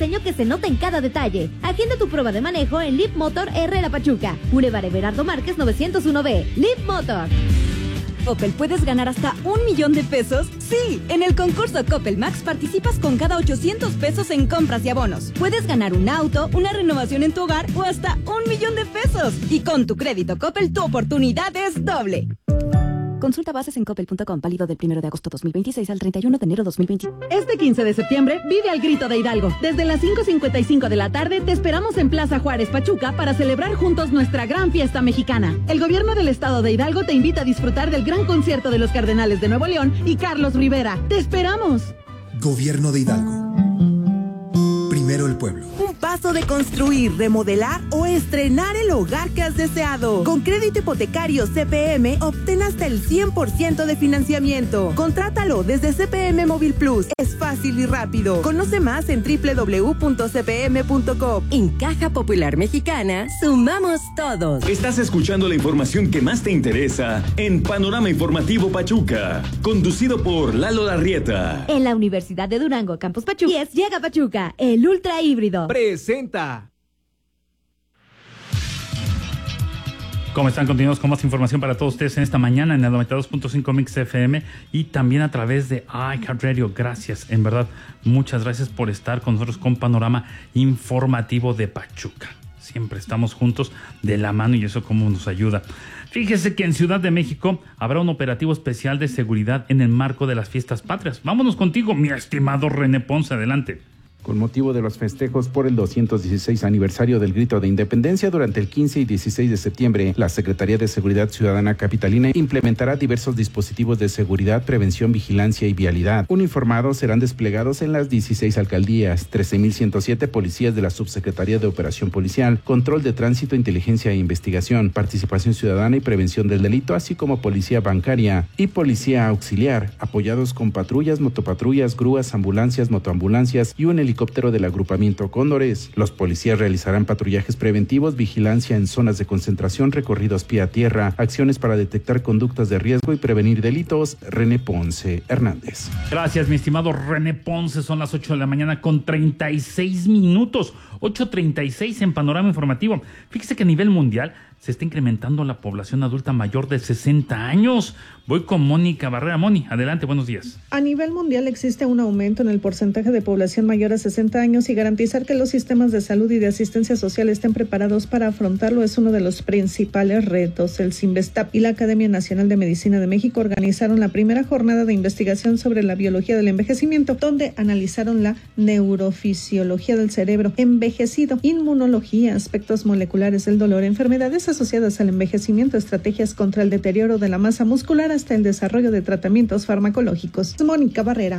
diseño que se nota en cada detalle. Agenda tu prueba de manejo en Leap Motor R La Pachuca. Boulevard Everardo Márquez 901B. Leap Motor. Coppel, ¿puedes ganar hasta $1,000,000? Sí, en el concurso Coppel Max participas con cada 800 pesos en compras y abonos. Puedes ganar un auto, una renovación en tu hogar o hasta $1,000,000. Y con tu crédito Coppel, tu oportunidad es doble. Consulta bases en coppel.com, válido del 1 de agosto 2026 al 31 de enero 2020. Este 15 de septiembre vive al Grito de Hidalgo. Desde las 5:55 de la tarde te esperamos en Plaza Juárez, Pachuca, para celebrar juntos nuestra gran fiesta mexicana. El gobierno del estado de Hidalgo te invita a disfrutar del gran concierto de los Cardenales de Nuevo León y Carlos Rivera. ¡Te esperamos! Gobierno de Hidalgo. Primero el pueblo. Un paso de construir, remodelar o estrenar el hogar que has deseado. Con crédito hipotecario CPM, obtén hasta el 100% de financiamiento. Contrátalo desde CPM Móvil Plus. Es fácil y rápido. Conoce más en www.cpm.com. En Caja Popular Mexicana, sumamos todos. Estás escuchando la información que más te interesa en Panorama Informativo Pachuca, conducido por Lalo Larrieta. En la Universidad de Durango, Campus Pachuca, yes, llega Pachuca, el ultra híbrido. Presenta. ¿Cómo están? Continuamos con más información para todos ustedes en esta mañana en el 92.5 Mix FM y también a través de iHeartRadio. Gracias, en verdad, muchas gracias por estar con nosotros con Panorama Informativo de Pachuca. Siempre estamos juntos de la mano y eso cómo nos ayuda. Fíjese que en Ciudad de México habrá un operativo especial de seguridad en el marco de las fiestas patrias. Vámonos contigo, mi estimado René Ponce, adelante. Con motivo de los festejos por el 216 aniversario del Grito de Independencia durante el 15 y 16 de septiembre, la Secretaría de Seguridad Ciudadana Capitalina implementará diversos dispositivos de seguridad, prevención, vigilancia y vialidad. Uniformados serán desplegados en las 16 alcaldías, 13,107 policías de la Subsecretaría de Operación Policial, Control de Tránsito, Inteligencia e Investigación, Participación Ciudadana y Prevención del Delito, así como Policía Bancaria y Policía Auxiliar, apoyados con patrullas, motopatrullas, grúas, ambulancias, motoambulancias y un helicóptero del agrupamiento Cóndores. Los policías realizarán patrullajes preventivos, vigilancia en zonas de concentración, recorridos pie a tierra, acciones para detectar conductas de riesgo y prevenir delitos. René Ponce Hernández. Gracias, mi estimado René Ponce. Son las 8 de la mañana con 36 minutos. 8:36 en Panorama Informativo. Fíjese que a nivel mundial se está incrementando la población adulta mayor de 60 años. Voy con Mónica Barrera. Moni, adelante, buenos días. A nivel mundial existe un aumento en el porcentaje de población mayor a 60 años y garantizar que los sistemas de salud y de asistencia social estén preparados para afrontarlo es uno de los principales retos. El CINVESTAP y la Academia Nacional de Medicina de México organizaron la primera jornada de investigación sobre la biología del envejecimiento, donde analizaron la neurofisiología del cerebro envejecido, inmunología, aspectos moleculares del dolor, enfermedades asociadas al envejecimiento, estrategias contra el deterioro de la masa muscular hasta el desarrollo de tratamientos farmacológicos. Mónica Barrera.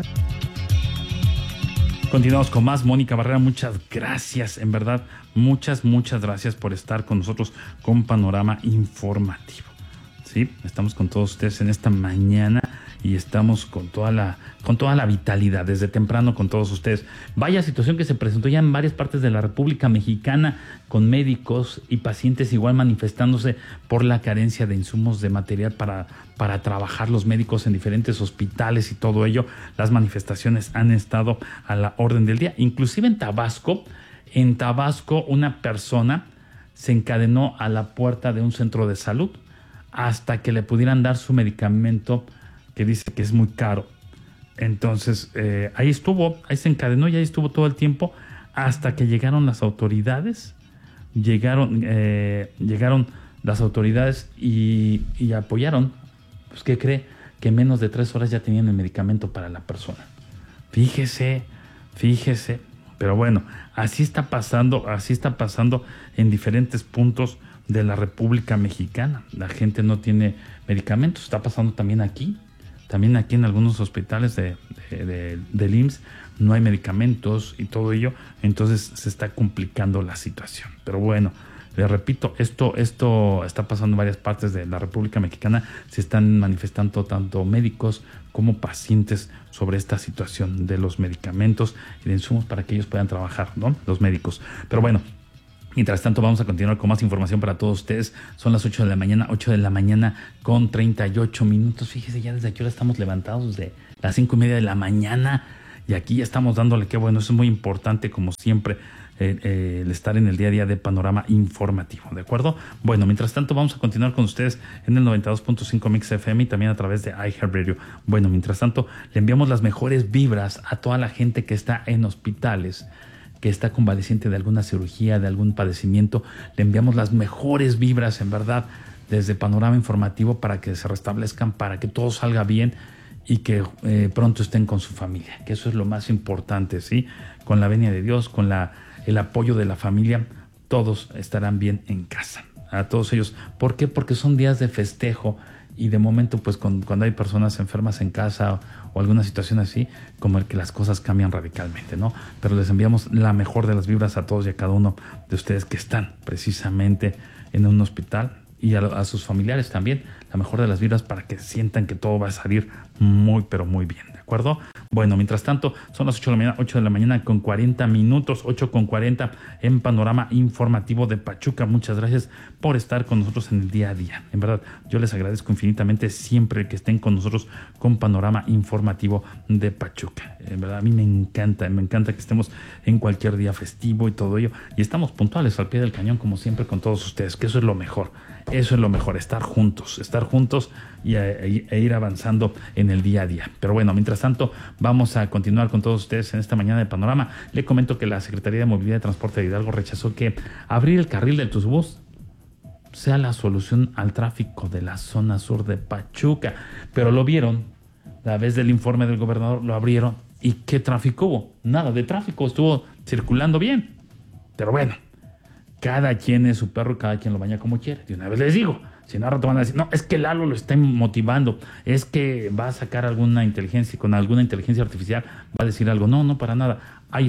Continuamos con más. Mónica Barrera, muchas gracias, en verdad, muchas gracias por estar con nosotros con Panorama Informativo. Sí, estamos con todos ustedes en esta mañana y estamos con toda la vitalidad desde temprano con todos ustedes. Vaya situación que se presentó ya en varias partes de la República Mexicana, con médicos y pacientes igual manifestándose por la carencia de insumos de material para trabajar los médicos en diferentes hospitales y todo ello. Las manifestaciones han estado a la orden del día. Inclusive en Tabasco, una persona se encadenó a la puerta de un centro de salud hasta que le pudieran dar su medicamento, que dice que es muy caro. Entonces, ahí se encadenó y ahí estuvo todo el tiempo hasta que llegaron las autoridades. Llegaron las autoridades y apoyaron. Pues, ¿qué cree? Que en menos de 3 horas ya tenían el medicamento para la persona. Fíjese. Pero bueno, así está pasando en diferentes puntos de la República Mexicana. La gente no tiene medicamentos. Está pasando también aquí en algunos hospitales del IMSS no hay medicamentos y todo ello, entonces se está complicando la situación. Pero bueno, le repito, esto está pasando en varias partes de la República Mexicana. Se están manifestando tanto médicos como pacientes sobre esta situación de los medicamentos y de insumos para que ellos puedan trabajar, ¿no? Los médicos. Pero bueno, mientras tanto, vamos a continuar con más información para todos ustedes. Son las 8 de la mañana con 38 minutos. Fíjese, ya desde aquí ahora estamos levantados, desde las 5:30 de la mañana. Y aquí estamos dándole, qué bueno, eso es muy importante, como siempre, el estar en el día a día de Panorama Informativo, ¿de acuerdo? Bueno, mientras tanto vamos a continuar con ustedes en el 92.5 Mix FM y también a través de iHeartRadio. Bueno, mientras tanto, le enviamos las mejores vibras a toda la gente que está en hospitales, que está convaleciente de alguna cirugía, de algún padecimiento. Le enviamos las mejores vibras, en verdad, desde Panorama Informativo, para que se restablezcan, para que todo salga bien y que pronto estén con su familia, que eso es lo más importante, ¿sí? Con la venia de Dios, con el apoyo de la familia, todos estarán bien en casa. A todos ellos. ¿Por qué? Porque son días de festejo y de momento, pues cuando hay personas enfermas en casa o alguna situación así, como el que las cosas cambian radicalmente, ¿no? Pero les enviamos la mejor de las vibras a todos y a cada uno de ustedes que están precisamente en un hospital, y a sus familiares también, la mejor de las vibras para que sientan que todo va a salir muy, pero muy bien, ¿de acuerdo? Bueno, mientras tanto, son las 8 de la mañana con 40 minutos, 8:40 en Panorama Informativo de Pachuca. Muchas gracias por estar con nosotros en el día a día. En verdad, yo les agradezco infinitamente siempre que estén con nosotros con Panorama Informativo de Pachuca. En verdad, a mí me encanta que estemos en cualquier día festivo y todo ello. Y estamos puntuales al pie del cañón, como siempre, con todos ustedes, que eso es lo mejor. Eso es lo mejor, estar juntos y ir avanzando en el día a día. Pero bueno, mientras tanto, vamos a continuar con todos ustedes en esta mañana de Panorama. Le comento que la Secretaría de Movilidad y Transporte de Hidalgo rechazó que abrir el carril del Tuzbús sea la solución al tráfico de la zona sur de Pachuca. Pero lo vieron, a través del informe del gobernador, lo abrieron. ¿Y qué tráfico hubo? Nada de tráfico, estuvo circulando bien. Pero bueno, cada quien es su perro, cada quien lo baña como quiere. De una vez les digo, si no, rato van a decir, no, es que Lalo lo está motivando, es que va a sacar alguna inteligencia, con alguna inteligencia artificial va a decir algo. No, para nada. Ahí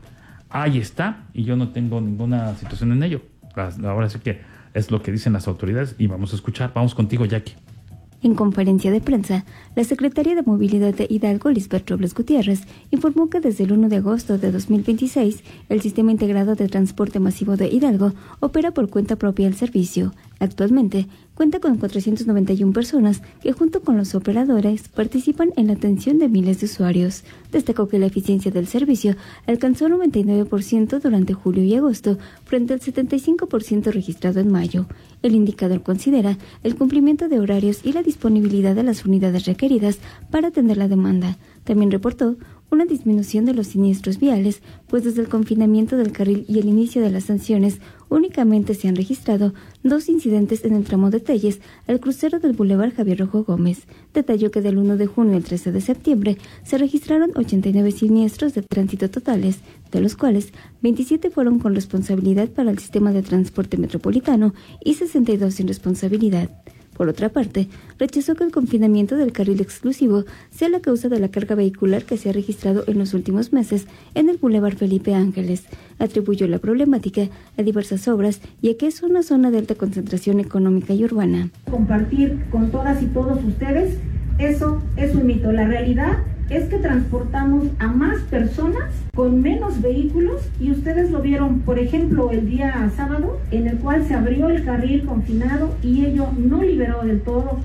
está, y yo no tengo ninguna situación en ello. Ahora sí que es lo que dicen las autoridades y vamos a escuchar. Vamos contigo, Jackie. En conferencia de prensa, la secretaria de Movilidad de Hidalgo, Lisbeth Robles Gutiérrez, informó que desde el 1 de agosto de 2026, el Sistema Integrado de Transporte Masivo de Hidalgo opera por cuenta propia el servicio. Actualmente, cuenta con 491 personas que, junto con los operadores, participan en la atención de miles de usuarios. Destacó que la eficiencia del servicio alcanzó el 99% durante julio y agosto, frente al 75% registrado en mayo. El indicador considera el cumplimiento de horarios y la disponibilidad de las unidades requeridas para atender la demanda. También reportó una disminución de los siniestros viales, pues desde el confinamiento del carril y el inicio de las sanciones únicamente se han registrado 2 incidentes en el tramo de Telles al crucero del Boulevard Javier Rojo Gómez. Detalló que del 1 de junio al 13 de septiembre se registraron 89 siniestros de tránsito totales, de los cuales 27 fueron con responsabilidad para el sistema de transporte metropolitano y 62 sin responsabilidad. Por otra parte, rechazó que el confinamiento del carril exclusivo sea la causa de la carga vehicular que se ha registrado en los últimos meses en el Boulevard Felipe Ángeles. Atribuyó la problemática a diversas obras y a que es una zona de alta concentración económica y urbana. Compartir con todas y todos ustedes, eso es un mito. La realidad es que transportamos a más personas con menos vehículos y ustedes lo vieron, por ejemplo, el día sábado, en el cual se abrió el carril confinado y ello no liberó del todo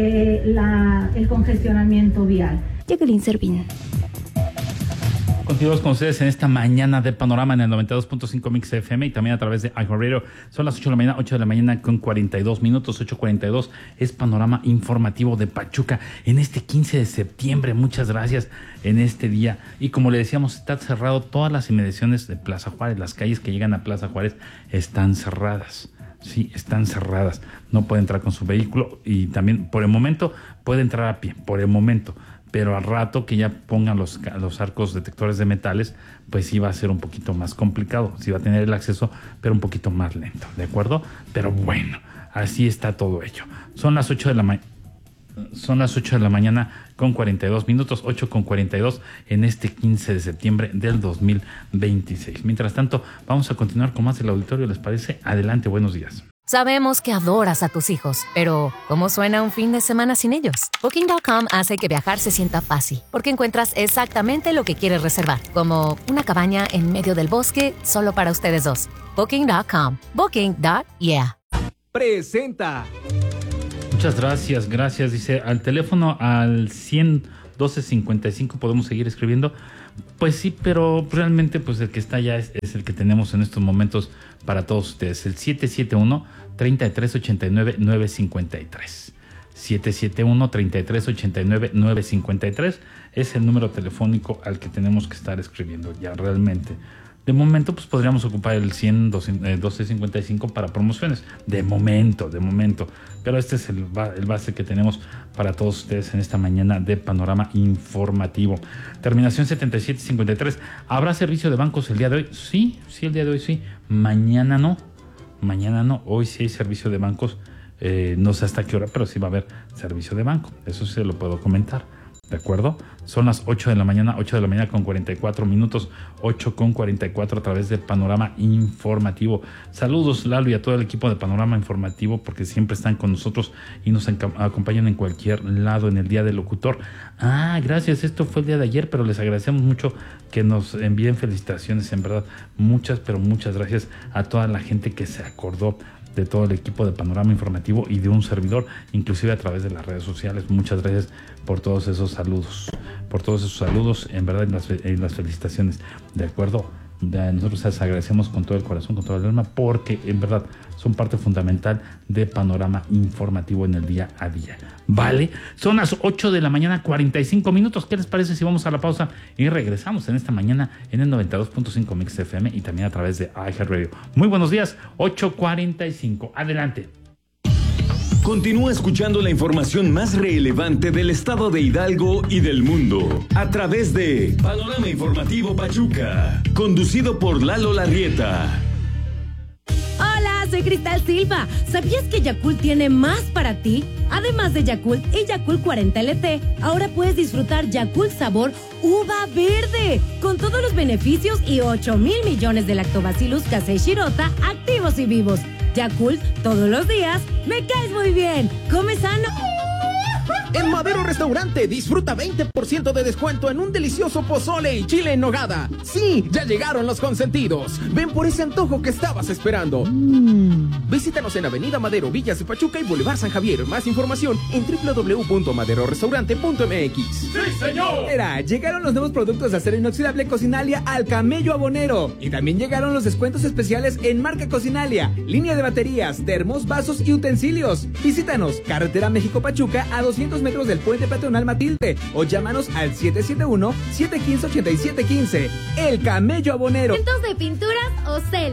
el congestionamiento vial. Jacqueline Servín. Continuamos con ustedes en esta mañana de Panorama en el 92.5 Mix FM y también a través de iHeartRadio. Son las 8 de la mañana con 42 minutos, 8:42. Es Panorama Informativo de Pachuca en este 15 de septiembre. Muchas gracias en este día. Y como le decíamos, está cerrado todas las inmediaciones de Plaza Juárez. Las calles que llegan a Plaza Juárez están cerradas. Sí, están cerradas. No puede entrar con su vehículo y también por el momento puede entrar a pie, por el momento. Pero al rato que ya pongan los arcos detectores de metales, pues sí va a ser un poquito más complicado. Sí va a tener el acceso, pero un poquito más lento, ¿de acuerdo? Pero bueno, así está todo ello. Son las 8 de la mañana con 42 minutos, 8:42 en este 15 de septiembre del 2026. Mientras tanto, vamos a continuar con más del auditorio, ¿les parece? Adelante, buenos días. Sabemos que adoras a tus hijos, pero ¿cómo suena un fin de semana sin ellos? Booking.com hace que viajar se sienta fácil, porque encuentras exactamente lo que quieres reservar, como una cabaña en medio del bosque solo para ustedes dos. Booking.com. Booking.yeah. Presenta. Muchas gracias. Dice, al teléfono al 100 1255 podemos seguir escribiendo. Pues sí, pero realmente pues el que está ya es el que tenemos en estos momentos para todos ustedes. El 771-3389-953. 771-3389-953 es el número telefónico al que tenemos que estar escribiendo ya realmente. De momento, pues podríamos ocupar el 100-1255 para promociones. De momento. Pero este es el base que tenemos para todos ustedes en esta mañana de Panorama Informativo. Terminación 7753. ¿Habrá servicio de bancos el día de hoy? Sí, el día de hoy sí. Mañana no. Hoy sí hay servicio de bancos. No sé hasta qué hora, pero sí va a haber servicio de banco. Eso sí se lo puedo comentar. ¿De acuerdo? Son las 8 de la mañana con 44 minutos, 8:44 a través de Panorama Informativo. Saludos, Lalo, y a todo el equipo de Panorama Informativo, porque siempre están con nosotros y nos acompañan en cualquier lado en el Día del Locutor. Gracias, esto fue el día de ayer, pero les agradecemos mucho que nos envíen felicitaciones, en verdad. Muchas gracias a toda la gente que se acordó de todo el equipo de Panorama Informativo y de un servidor, inclusive a través de las redes sociales. Muchas gracias por todos esos saludos, en verdad, y las felicitaciones. De acuerdo, nosotros les agradecemos con todo el corazón, con toda el alma, porque en verdad son parte fundamental de Panorama Informativo en el día a día. ¿Vale? Son las 8 de la mañana, 45 minutos. ¿Qué les parece si vamos a la pausa y regresamos en esta mañana en el 92.5 Mix FM y también a través de iHeartRadio? Muy buenos días, 8:45. Adelante. Continúa escuchando la información más relevante del estado de Hidalgo y del mundo a través de Panorama Informativo Pachuca, conducido por Lalo Larrieta. Hola, soy Cristal Silva. ¿Sabías que Yakult tiene más para ti? Además de Yakult y Yakult 40 LT, ahora puedes disfrutar Yakult sabor uva verde, con todos los beneficios y 8,000 millones de lactobacillus casei shirota activos y vivos. Yakult, todos los días, me caes muy bien. Come sano. En Madero Restaurante disfruta 20% de descuento en un delicioso pozole y chile en nogada. Sí, ya llegaron los consentidos. Ven por ese antojo que estabas esperando. Visítanos en Avenida Madero, Villas de Pachuca y Boulevard San Javier. Más información en www.maderorestaurante.mx. ¡Sí, señor! Llegaron los nuevos productos de acero inoxidable Cocinalia al Camello Abonero. Y también llegaron los descuentos especiales en marca Cocinalia, línea de baterías, termos, vasos y utensilios. Visítanos, Carretera México-Pachuca a 200 metros del Puente Peatonal Matilde, o llámanos al 771-715-8715. El Camello Abonero. Cientos de pinturas Ocel.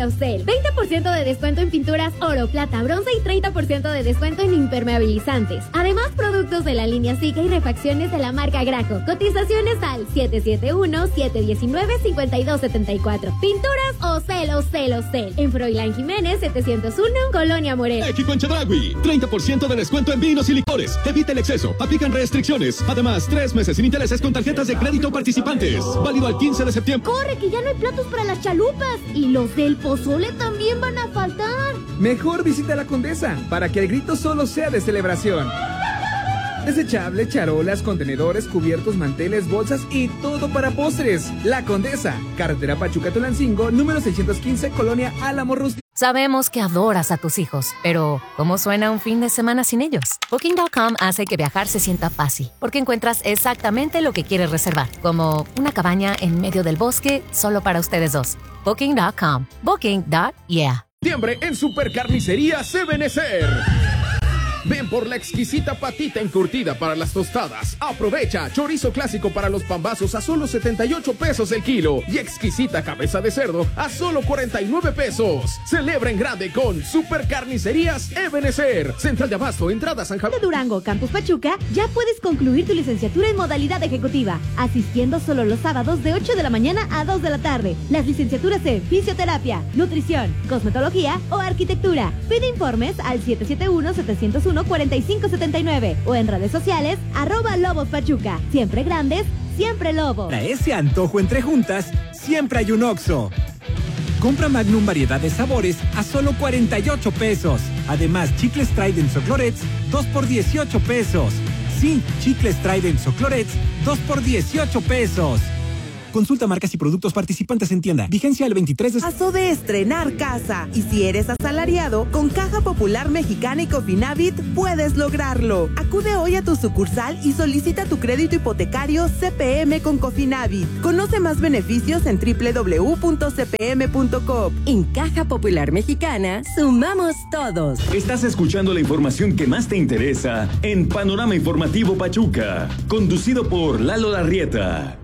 20% de descuento en pinturas oro, plata, bronce y 30% de descuento en impermeabilizantes. Además, productos de la línea Zika y refacciones de la marca Graco. Cotizaciones al 771-719-5274. Pinturas Ocel. En Froilán Jiménez 701, Colonia Morelos. México en Chedraui, 30% de descuento en vinos y licores. Evita el exceso, aplican restricciones. Además, 3 meses sin intereses con tarjetas de crédito participantes. Válido al 15 de septiembre. ¡Corre, que ya no hay platos para las chalupas! Y los del pozole también van a faltar. Mejor visita la Condesa, para que el grito solo sea de celebración. Desechable, charolas, contenedores, cubiertos, manteles, bolsas y todo para postres. La Condesa, carretera Pachuca-Tulancingo, número 615, Colonia Álamo Rústico. Sabemos que adoras a tus hijos, pero ¿cómo suena un fin de semana sin ellos? Booking.com hace que viajar se sienta fácil, porque encuentras exactamente lo que quieres reservar, como una cabaña en medio del bosque solo para ustedes dos. Booking.com. Booking.yeah. Septiembre en Supercarnicerías Ebenezer. Ven por la exquisita patita encurtida para las tostadas. Aprovecha chorizo clásico para los pambazos a solo 78 pesos el kilo y exquisita cabeza de cerdo a solo 49 pesos. Celebra en grande con Supercarnicerías Ebenezer. Central de Abasto, entrada San Javier. De Durango, Campus Pachuca, ya puedes concluir tu licenciatura en modalidad ejecutiva, asistiendo solo los sábados de 8 de la mañana a 2 de la tarde. Las licenciaturas en fisioterapia, nutrición, cosmetología o arquitectura. Pide informes al 771-701-4579 o en redes sociales @Lobos Pachuca. Siempre grandes, siempre Lobo. Para ese antojo entre juntas, siempre hay un Oxxo. Compra Magnum variedad de sabores a solo 48 pesos. Además, chicles Trident o Clorets, 2 por 18 pesos. Sí, chicles Trident o Clorets, 2 por 18 pesos. Consulta marcas y productos participantes en tienda. Vigencia el 23 de... Paso de estrenar casa. Y si eres asalariado, con Caja Popular Mexicana y Cofinavit puedes lograrlo. Acude hoy a tu sucursal y solicita tu crédito hipotecario CPM con Cofinavit. Conoce más beneficios en www.cpm.com. En Caja Popular Mexicana, sumamos todos. Estás escuchando la información que más te interesa en Panorama Informativo Pachuca, conducido por Lalo Larrieta.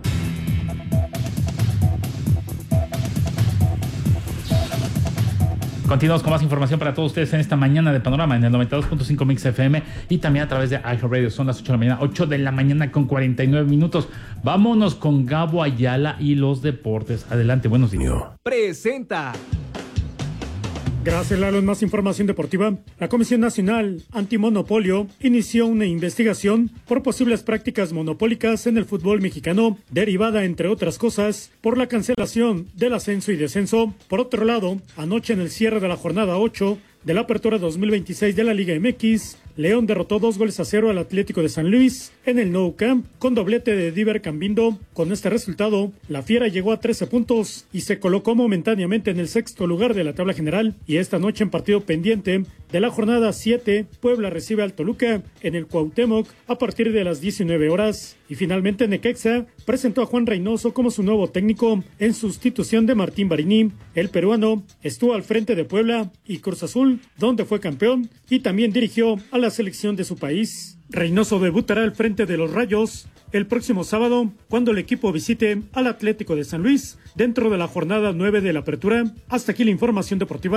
Continuamos con más información para todos ustedes en esta mañana de Panorama en el 92.5 Mix FM y también a través de iHeartRadio. Son las 8 de la mañana, 8 de la mañana con 49 minutos. Vámonos con Gabo Ayala y los deportes. Adelante, buenos días. Presenta. Gracias, Lalo. En más información deportiva, la Comisión Nacional Antimonopolio inició una investigación por posibles prácticas monopólicas en el fútbol mexicano, derivada, entre otras cosas, por la cancelación del ascenso y descenso. Por otro lado, anoche en el cierre de la jornada 8 de la apertura 2026 de la Liga MX, León derrotó 2-0 al Atlético de San Luis en el Nou Camp con doblete de Diver Cambindo. Con este resultado, la Fiera llegó a 13 puntos y se colocó momentáneamente en el sexto lugar de la tabla general. Y esta noche, en partido pendiente de la jornada 7, Puebla recibe al Toluca en el Cuauhtémoc a partir de las 19 horas. Y finalmente Necaxa presentó a Juan Reynoso como su nuevo técnico en sustitución de Martín Barini. El peruano estuvo al frente de Puebla y Cruz Azul, donde fue campeón, y también dirigió a la selección de su país. Reynoso debutará al frente de los Rayos el próximo sábado cuando el equipo visite al Atlético de San Luis dentro de la jornada 9 de la apertura. Hasta aquí la información deportiva.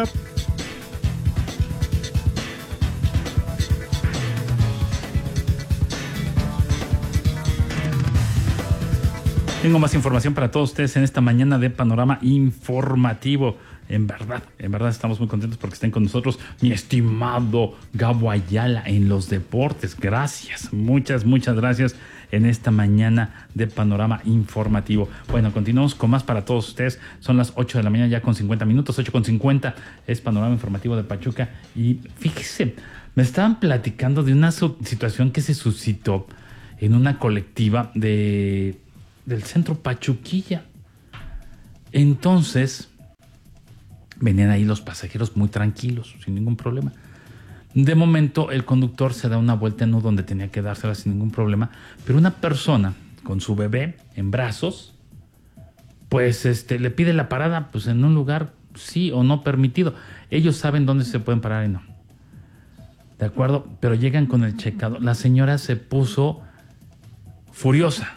Tengo más información para todos ustedes en esta mañana de Panorama Informativo. En verdad estamos muy contentos porque estén con nosotros mi estimado Gabo Ayala en los deportes. Gracias, muchas gracias en esta mañana de Panorama Informativo. Bueno, continuamos con más para todos ustedes. Son las 8 de la mañana ya con 50 minutos, 8:50 es Panorama Informativo de Pachuca. Y fíjese, me estaban platicando de una situación que se suscitó en una colectiva del centro Pachuquilla. Entonces venían ahí los pasajeros muy tranquilos, sin ningún problema. De momento el conductor se da una vuelta en U donde tenía que dársela sin ningún problema, pero una persona con su bebé en brazos, pues le pide la parada pues en un lugar sí o no permitido. Ellos saben dónde se pueden parar y no. ¿De acuerdo? Pero llegan con el checado. La señora se puso furiosa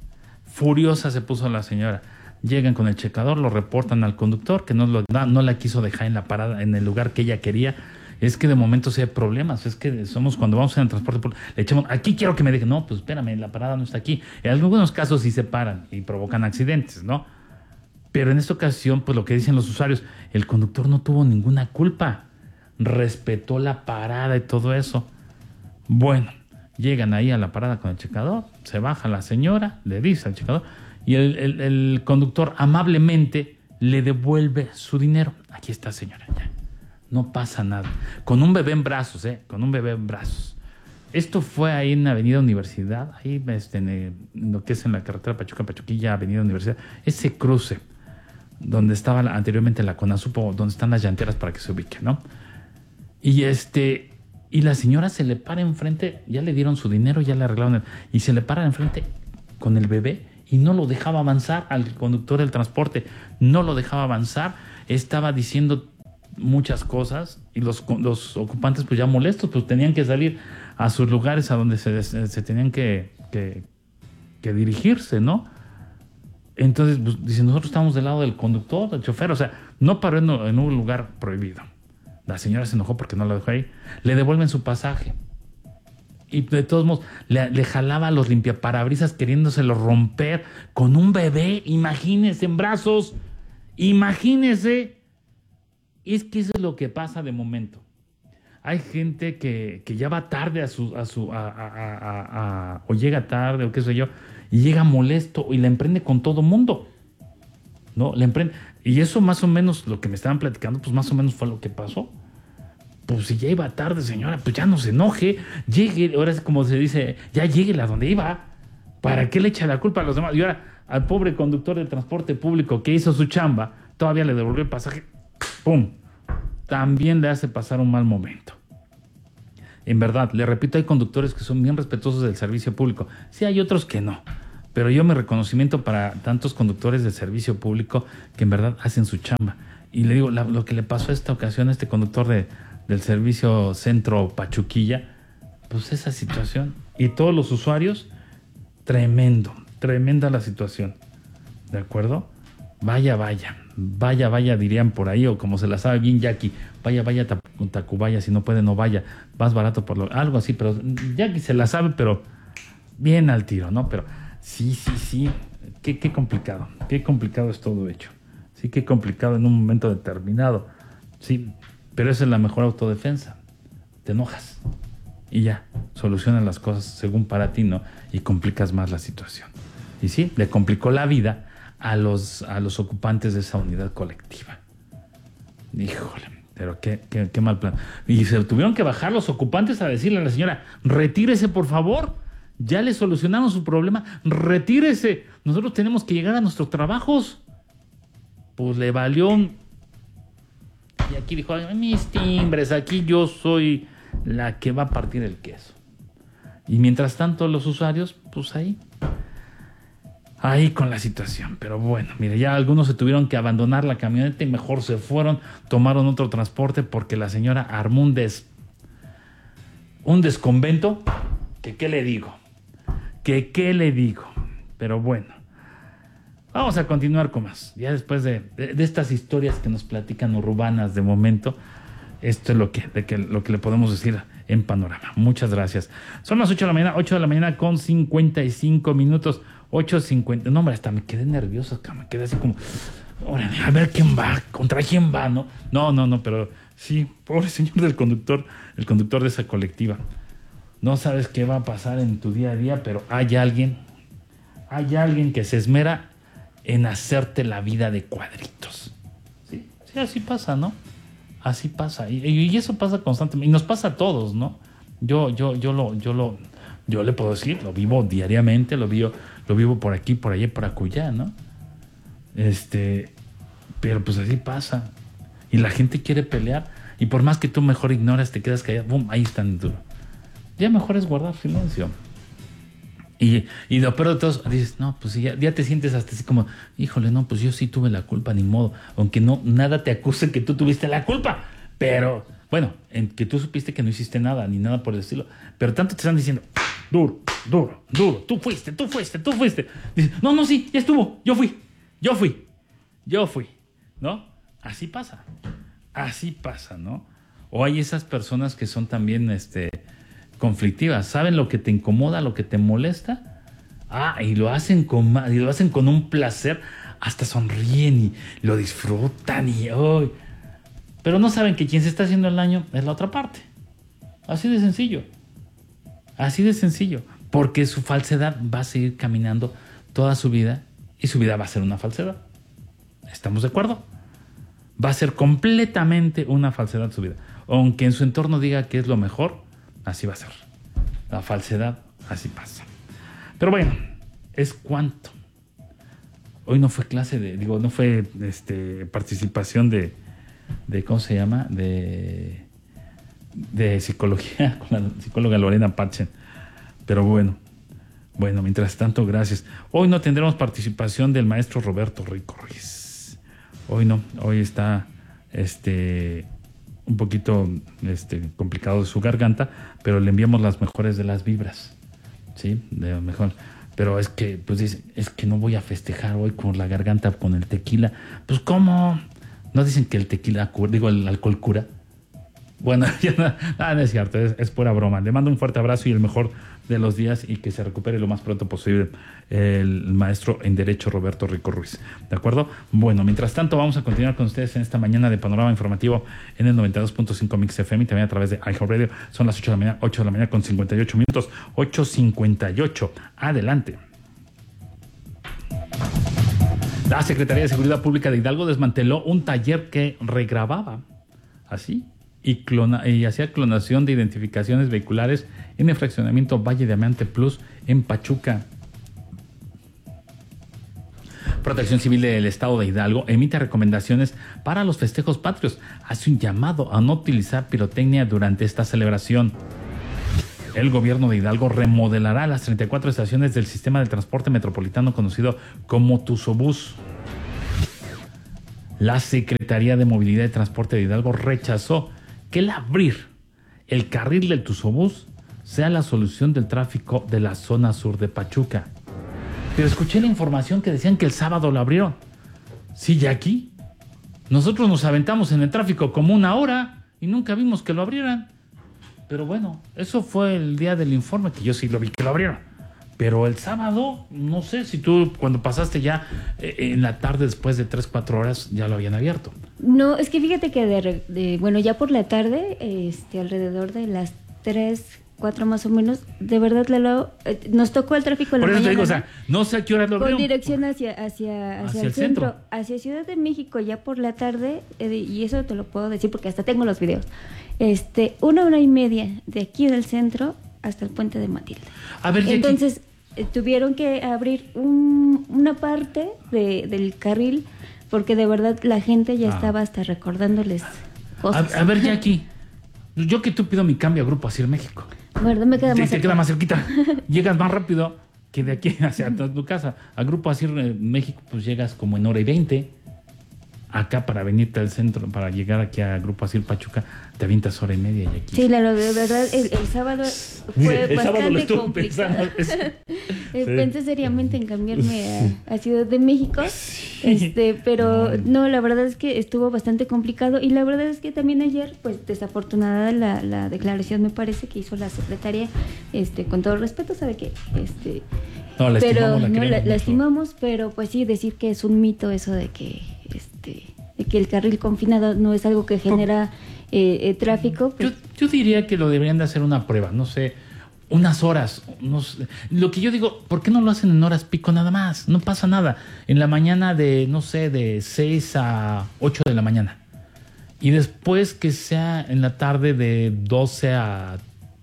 se puso la señora. Llegan con el checador, lo reportan al conductor que no la quiso dejar en la parada en el lugar que ella quería. Es que de momento sí hay problemas. Es que cuando vamos en el transporte le echamos, aquí quiero que me dejen. No, pues espérame, la parada no está aquí. En algunos casos sí se paran y provocan accidentes, ¿no? Pero en esta ocasión, pues lo que dicen los usuarios, el conductor no tuvo ninguna culpa. Respetó la parada y todo eso. Bueno, llegan ahí a la parada con el checador, se baja la señora, le dice al checador, y el conductor amablemente le devuelve su dinero. Aquí está, señora, ya. No pasa nada. Con un bebé en brazos, con un bebé en brazos. Esto fue ahí en Avenida Universidad, ahí en lo que es en la carretera Pachuquilla, Avenida Universidad, ese cruce donde estaba anteriormente la Conasupo, donde están las llanteras para que se ubique, ¿no? Y la señora se le para enfrente, ya le dieron su dinero, ya le arreglaron, y se le para enfrente con el bebé y no lo dejaba avanzar al conductor del transporte, no lo dejaba avanzar, estaba diciendo muchas cosas y los ocupantes pues ya molestos, pues tenían que salir a sus lugares a donde se tenían que dirigirse, ¿no? Entonces, pues, dicen, nosotros estamos del lado del conductor, del chofer, o sea, no paró en un lugar prohibido. La señora se enojó porque no lo dejó ahí. Le devuelven su pasaje. Y de todos modos, le jalaba a los limpiaparabrisas queriéndoselo romper con un bebé. Imagínese, en brazos. Imagínese. Es que eso es lo que pasa de momento. Hay gente que ya va tarde o llega tarde o qué sé yo, y llega molesto y la emprende con todo mundo. ¿No? La emprende. Y eso más o menos, lo que me estaban platicando, pues más o menos fue lo que pasó. Pues si ya iba tarde, señora, pues ya no se enoje, llegue, ahora es como se dice, ya lléguele a donde iba. ¿Para qué le echa la culpa a los demás? Y ahora, al pobre conductor de transporte público que hizo su chamba, todavía le devolvió el pasaje, ¡pum! También le hace pasar un mal momento. En verdad, le repito, hay conductores que son bien respetuosos del servicio público. Sí, hay otros que no. Pero yo mi reconocimiento para tantos conductores del servicio público que en verdad hacen su chamba. Y le digo, lo que le pasó a esta ocasión a este conductor del servicio Centro Pachuquilla, pues esa situación. Y todos los usuarios, tremenda la situación. ¿De acuerdo? Vaya, dirían por ahí, o como se la sabe bien Jackie, vaya, Tacubaya, si no puede, no vaya, más barato por algo así, pero Jackie se la sabe, pero bien al tiro, ¿no? Pero sí, qué complicado es todo hecho. Sí, qué complicado en un momento determinado. Sí, pero esa es la mejor autodefensa. Te enojas y ya, solucionas las cosas según para ti, ¿no? Y complicas más la situación. Y sí, le complicó la vida a los ocupantes de esa unidad colectiva. Híjole, pero qué mal plan. Y se tuvieron que bajar los ocupantes a decirle a la señora, retírese por favor, ya le solucionaron su problema, retírese, nosotros tenemos que llegar a nuestros trabajos. Pues le valió y aquí dijo, mis timbres, aquí yo soy la que va a partir el queso. Y mientras tanto los usuarios, pues ahí con la situación. Pero bueno, mire, ya algunos se tuvieron que abandonar la camioneta y mejor se fueron, tomaron otro transporte porque la señora armó un desconvento, que qué le digo, pero bueno, vamos a continuar con más. Ya después de estas historias que nos platican urbanas de momento, esto es lo que le podemos decir en Panorama. Muchas gracias. Son las 8 de la mañana con 55 minutos. 8:50. No, hombre, hasta me quedé nervioso, me quedé así como, órale, a ver quién va, contra quién va, ¿no? No, pero sí, pobre señor del conductor, el conductor de esa colectiva. No sabes qué va a pasar en tu día a día, pero hay alguien que se esmera en hacerte la vida de cuadritos. Sí, así pasa, ¿no? Así pasa. Y eso pasa constantemente. Y nos pasa a todos, ¿no? Yo le puedo decir, lo vivo diariamente, lo vivo por aquí, por allá, por acullá, ¿no? Pero pues así pasa. Y la gente quiere pelear. Y por más que tú mejor ignoras, te quedas callado, ¡bum! Ahí están duro. Ya mejor es guardar silencio. Y lo peor de todos, dices, no, pues ya te sientes hasta así como, híjole, no, pues yo sí tuve la culpa, ni modo. Aunque nada te acuse que tú tuviste la culpa. Pero, bueno, en que tú supiste que no hiciste nada, ni nada por el estilo. Pero tanto te están diciendo, duro, tú fuiste. Dices, no, sí, ya estuvo, yo fui, ¿no? Así pasa, ¿no? O hay esas personas que son también, conflictivas, saben lo que te incomoda, lo que te molesta, y lo hacen con un placer, hasta sonríen y lo disfrutan pero no saben que quien se está haciendo el daño es la otra parte. Así de sencillo, porque su falsedad va a seguir caminando toda su vida y su vida va a ser una falsedad. ¿Estamos de acuerdo? Va a ser completamente una falsedad su vida, aunque en su entorno diga que es lo mejor. Así va a ser. La falsedad, así pasa. Pero bueno, es cuanto. Hoy no fue no fue participación de ¿cómo se llama? De psicología con la psicóloga Lorena Pachen. Pero bueno, mientras tanto, gracias. Hoy no tendremos participación del maestro Roberto Rico Ruiz. Hoy no, hoy está un poquito complicado de su garganta, pero le enviamos las mejores de las vibras, ¿sí? De lo mejor. Pero es que, pues dice, es que no voy a festejar hoy con la garganta, con el tequila. Pues, ¿cómo? ¿No dicen que el tequila el alcohol cura? Bueno, no es cierto, es pura broma. Le mando un fuerte abrazo y el mejor de los días y que se recupere lo más pronto posible el maestro en Derecho Roberto Rico Ruiz. ¿De acuerdo? Bueno, mientras tanto vamos a continuar con ustedes en esta mañana de Panorama Informativo en el 92.5 Mix FM y también a través de iHeartRadio. Son las 8 de la mañana con 58 minutos. 8:58. Adelante. La Secretaría de Seguridad Pública de Hidalgo desmanteló un taller que regrababa así y hacía clonación de identificaciones vehiculares en el fraccionamiento Valle Diamante Plus en Pachuca. Protección Civil del Estado de Hidalgo emite recomendaciones para los festejos patrios. Hace un llamado a no utilizar pirotecnia durante esta celebración. El gobierno de Hidalgo remodelará las 34 estaciones del sistema de transporte metropolitano conocido como Tuzobús. La Secretaría de Movilidad y Transporte de Hidalgo rechazó que el abrir el carril del Tuzobús sea la solución del tráfico de la zona sur de Pachuca. Pero escuché la información que decían que el sábado lo abrieron. Sí, Jackie. Nosotros nos aventamos en el tráfico como 1 hora y nunca vimos que lo abrieran. Pero bueno, eso fue el día del informe, que yo sí lo vi que lo abrieron. Pero el sábado, no sé si tú cuando pasaste ya en la tarde después de 3-4 horas ya lo habían abierto. No, es que fíjate que bueno, ya por la tarde, alrededor de las 3-4 más o menos, de verdad nos tocó el tráfico en la mañana. Por eso te digo, o sea, no sé a qué hora lo abrieron. Con dirección hacia el centro, hacia Ciudad de México, ya por la tarde, y eso te lo puedo decir porque hasta tengo los videos. 1 hora y media de aquí del centro hasta el puente de Matilde. A ver, entonces tuvieron que abrir una parte del carril porque de verdad la gente ya estaba hasta recordándoles cosas. A ver, Jackie, yo que tú pido mi cambio a Grupo Asir México. ¿Verdad? Me queda más cerca. Te queda más cerquita. Llegas más rápido que de aquí hacia tu casa. A Grupo Asir México pues llegas como en 1:20. Acá para venirte al centro, para llegar aquí a Grupo Asir Pachuca, te avientas 1:30 y aquí. Sí, claro, de verdad, el sábado fue bastante complicado. Pensé seriamente en cambiarme a Ciudad de México, pero no, la verdad es que estuvo bastante complicado y la verdad es que también ayer, pues desafortunada la declaración me parece que hizo la secretaria, con todo respeto, sabe que no, la pero estimamos, la estimamos, pero pues sí, decir que es un mito eso de que el carril confinado no es algo que genera tráfico. Pues. Yo diría que lo deberían de hacer una prueba, no sé, unas horas. No sé. Lo que yo digo, ¿por qué no lo hacen en horas pico nada más? No pasa nada. En la mañana de 6 a 8 de la mañana. Y después que sea en la tarde de 12 a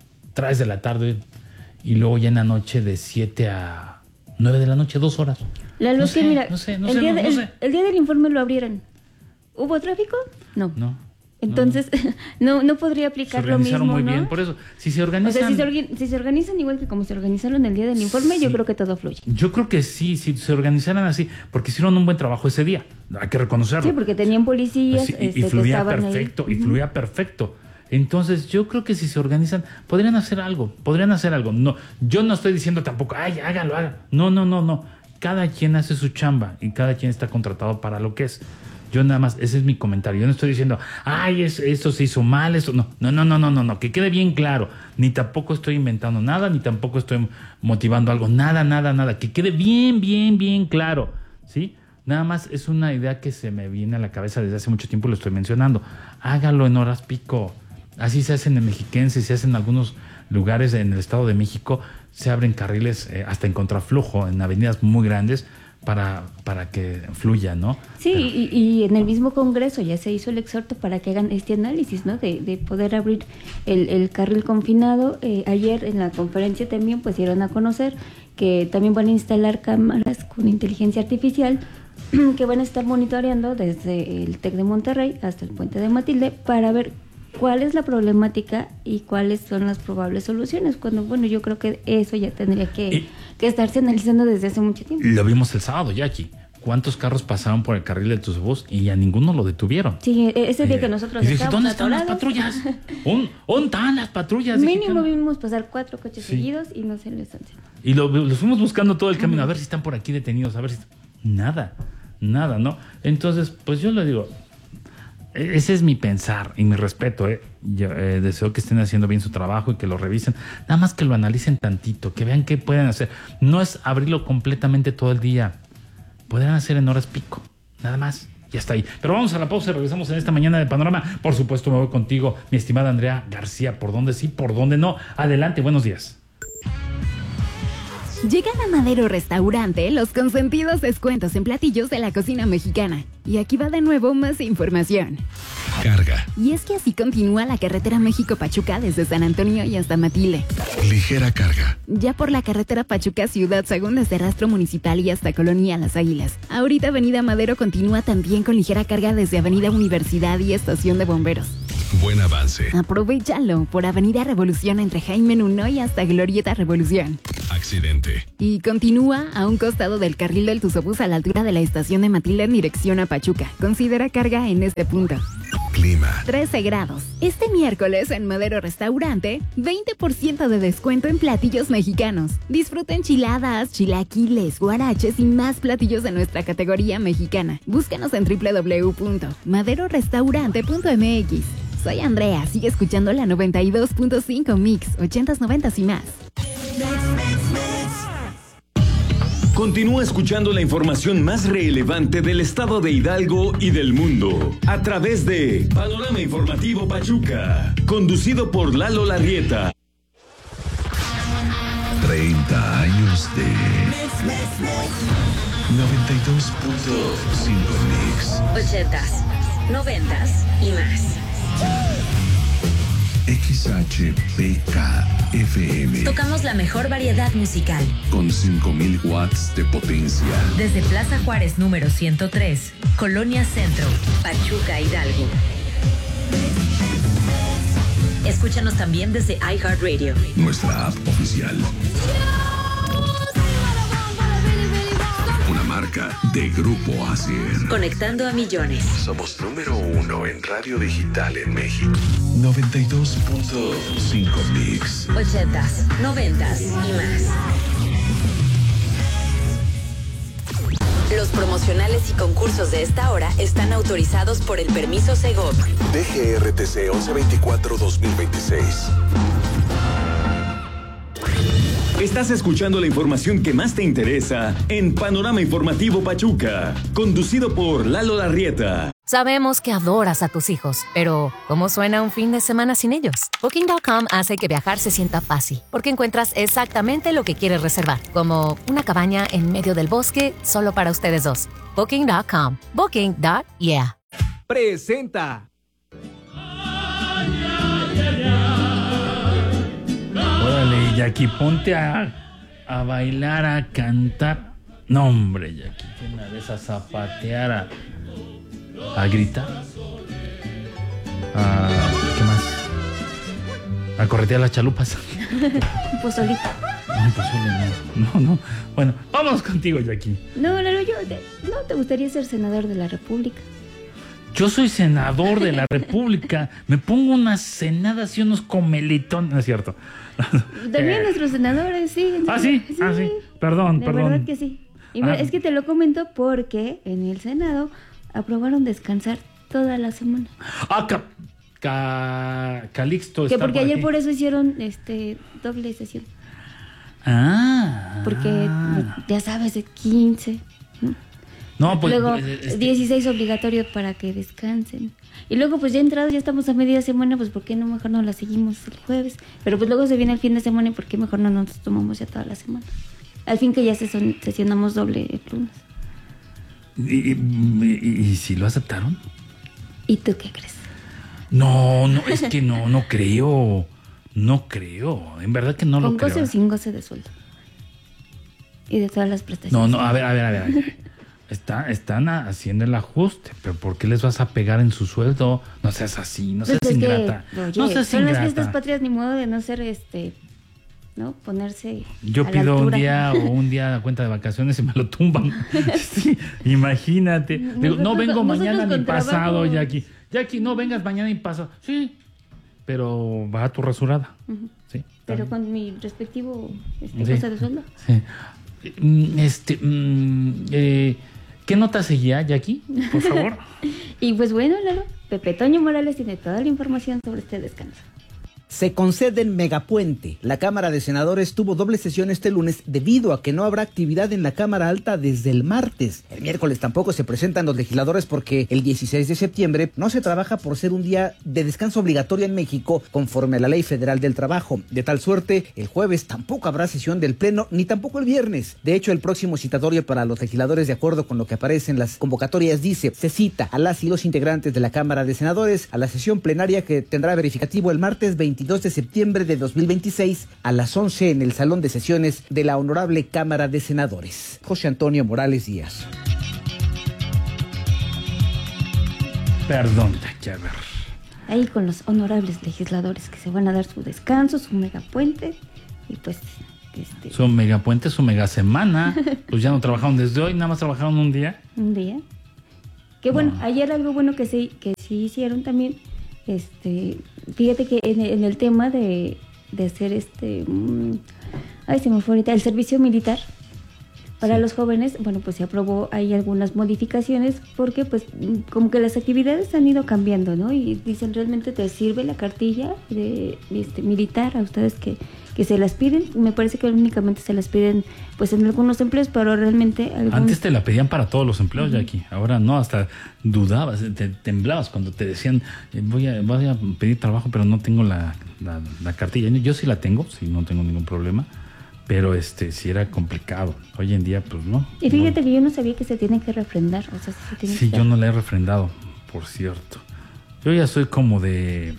3 de la tarde. Y luego ya en la noche de 7 a 9 de la noche, 2 horas. La luz que mira, el día del informe lo abrieron. ¿Hubo tráfico? No. Entonces, no podría aplicar lo mismo, se organizaron muy ¿no? bien, por eso, si se organizan... O sea, si se organizan igual que como se organizaron el día del informe, yo creo que todo fluye. Yo creo que sí, si se organizaran así, porque hicieron un buen trabajo ese día, hay que reconocerlo. Sí, porque tenían policías, y fluía perfecto, y fluía perfecto. Entonces, yo creo que si se organizan, podrían hacer algo. No, yo no estoy diciendo tampoco, háganlo. No. Cada quien hace su chamba y cada quien está contratado para lo que es. Yo nada más, ese es mi comentario. Yo no estoy diciendo, esto se hizo mal, esto no, que quede bien claro. Ni tampoco estoy inventando nada, ni tampoco estoy motivando algo, nada. Que quede bien claro, ¿sí? Nada más es una idea que se me viene a la cabeza desde hace mucho tiempo, lo estoy mencionando. Hágalo en horas pico. Así se hace en el Mexiquense, se hace en algunos lugares en el Estado de México, se abren carriles hasta en contraflujo, en avenidas muy grandes, para que fluya, ¿no? Sí, y en el mismo Congreso ya se hizo el exhorto para que hagan este análisis, ¿no? De poder abrir el carril confinado. Ayer en la conferencia también pues dieron a conocer que también van a instalar cámaras con inteligencia artificial que van a estar monitoreando desde el TEC de Monterrey hasta el puente de Matilde para ver cuál es la problemática y cuáles son las probables soluciones. Yo creo que eso ya tendría que estarse analizando desde hace mucho tiempo. Lo vimos el sábado, Jackie. ¿Cuántos carros pasaron por el carril de Tuzobús y a ninguno lo detuvieron? Sí, ese día que nosotros estábamos ¿dónde están las patrullas? ¿Dónde están las patrullas? Mínimo vimos pasar 4 coches seguidos y no se les hace. Y los fuimos buscando todo el camino, a ver si están por aquí detenidos, a ver si... Nada, ¿no? Entonces, pues yo le digo... Ese es mi pensar y mi respeto. Yo deseo que estén haciendo bien su trabajo y que lo revisen. Nada más que lo analicen tantito, que vean qué pueden hacer. No es abrirlo completamente todo el día. Podrán hacer en horas pico. Nada más. Ya está ahí. Pero vamos a la pausa y regresamos en esta mañana de Panorama. Por supuesto, me voy contigo, mi estimada Andrea García. ¿Por dónde sí, por dónde no? Adelante, buenos días. Llegan a Madero Restaurante los consentidos descuentos en platillos de la cocina mexicana. Y aquí va de nuevo más información. Carga. Y es que así continúa la carretera México-Pachuca desde San Antonio y hasta Matile. Ligera carga. Ya por la carretera Pachuca-Ciudad Sagún desde Rastro Municipal y hasta Colonia Las Águilas. Ahorita Avenida Madero continúa también con ligera carga desde Avenida Universidad y Estación de Bomberos. Buen avance. Aprovechalo por Avenida Revolución entre Jaime Nuno y hasta Glorieta Revolución. Accidente. Y continúa a un costado del carril del Tuzobús a la altura de la estación de Matila en dirección a Pachuca. Considera carga en este punto. Clima. 13 grados. Este miércoles en Madero Restaurante, 20% de descuento en platillos mexicanos. Disfruta enchiladas, chilaquiles, guaraches y más platillos de nuestra categoría mexicana. Búscanos en www.maderorestaurante.mx. Soy Andrea, sigue escuchando la 92.5 Mix, 80s, 90s y más. Continúa escuchando la información más relevante del estado de Hidalgo y del mundo a través de Panorama Informativo Pachuca, conducido por Lalo Larrieta. 30 años de 92.5 Mix. 80s, 90s y más. XHPK-FM. Tocamos la mejor variedad musical. Con 5,000 watts de potencia. Desde Plaza Juárez número 103, Colonia Centro, Pachuca, Hidalgo. Escúchanos también desde iHeartRadio. Nuestra app oficial. Una marca de Grupo Asier. Conectando a millones. Somos número 1 en radio digital en México. 92.5 Mix. 80s, 90s y más. Los promocionales y concursos de esta hora están autorizados por el permiso Segov. DGRTC 1124-2026. Estás escuchando la información que más te interesa en Panorama Informativo Pachuca, conducido por Lalo Larrieta. Sabemos que adoras a tus hijos, pero ¿cómo suena un fin de semana sin ellos? Booking.com hace que viajar se sienta fácil, porque encuentras exactamente lo que quieres reservar, como una cabaña en medio del bosque solo para ustedes dos. Booking.com. Booking.yeah. Presenta. Órale, Jackie, ponte a bailar, a cantar. No, hombre, Jackie, que una vez a zapatear, a gritar. ¿Qué más? A corretear las chalupas. Pozolito. No, pozole no. Bueno, vámonos contigo, Jackie. No, ¿no te gustaría ser senador de la República? Yo soy senador de la República. Me pongo unas cenadas y unos comelitones. No es cierto. También nuestros senadores, sí. Sí. Perdón. La verdad que sí. Y es que te lo comento porque en el Senado aprobaron descansar toda la semana. Calixto que está porque por ayer aquí. por eso hicieron doble sesión. Porque ya sabes, de 15. No, pues luego 16 obligatorio para que descansen. Y luego pues ya entrados, ya estamos a media semana, pues ¿por qué no mejor no la seguimos el jueves? Pero pues luego se viene el fin de semana y ¿por qué mejor no nos tomamos ya toda la semana? Al fin que ya sesionamos doble el lunes. ¿Y si lo aceptaron? ¿Y tú qué crees? No, es que no creo. No creo. En verdad que no lo creo. ¿Con goce o sin goce de sueldo? Y de todas las prestaciones. No, a ver. Están haciendo el ajuste, pero ¿por qué les vas a pegar en su sueldo? No seas así, no seas ingrata. No seas ingrata. Las fiestas patrias, ni modo de no ser ¿no? Ponerse. Yo pido un día a cuenta de vacaciones y me lo tumban. Sí, imagínate. Digo, no vengo mañana ni pasado, Jackie. Jackie, no vengas mañana ni pasado. Sí, pero va a tu rasurada. Uh-huh. Sí. Pero con mi respectivo cosa de sueldo. Sí. ¿Qué nota seguía, Jackie? Por favor. Y pues bueno, Lalo, Pepe Toño Morales tiene toda la información sobre este descanso. Se conceden megapuente. La Cámara de Senadores tuvo doble sesión este lunes debido a que no habrá actividad en la Cámara Alta desde el martes. El miércoles tampoco se presentan los legisladores porque el 16 de septiembre no se trabaja por ser un día de descanso obligatorio en México conforme a la Ley Federal del Trabajo. De tal suerte, el jueves tampoco habrá sesión del Pleno ni tampoco el viernes. De hecho, el próximo citatorio para los legisladores, de acuerdo con lo que aparece en las convocatorias, dice: se cita a las y los integrantes de la Cámara de Senadores a la sesión plenaria que tendrá verificativo el martes 22 de septiembre de 2026 a las 11 en el Salón de Sesiones de la Honorable Cámara de Senadores. José Antonio Morales Díaz. Perdón, Jackie, a ver. Ahí con los honorables legisladores que se van a dar su descanso, su megapuente y pues... Su megapuente, su mega semana. Pues ya no trabajaron desde hoy, nada más trabajaron un día. Un día. Que bueno, ayer algo bueno que sí hicieron también. Fíjate que en el tema de hacer ay, se me fue ahorita, el servicio militar para los jóvenes, bueno, pues se aprobó ahí algunas modificaciones porque pues como que las actividades han ido cambiando, ¿no? Y dicen, ¿realmente te sirve la cartilla de militar a ustedes que se las piden? Me parece que únicamente se las piden pues en algunos empleos, pero realmente... Antes te la pedían para todos los empleos, Jackie. Ahora no, hasta dudabas, te temblabas cuando te decían, voy a pedir trabajo, pero no tengo la cartilla. Yo sí la tengo, sí, no tengo ningún problema. Pero sí era complicado. Hoy en día, pues no. Y fíjate que yo no sabía que se tienen que refrendar. O sea, sí, yo no la he refrendado, por cierto. Yo ya soy como de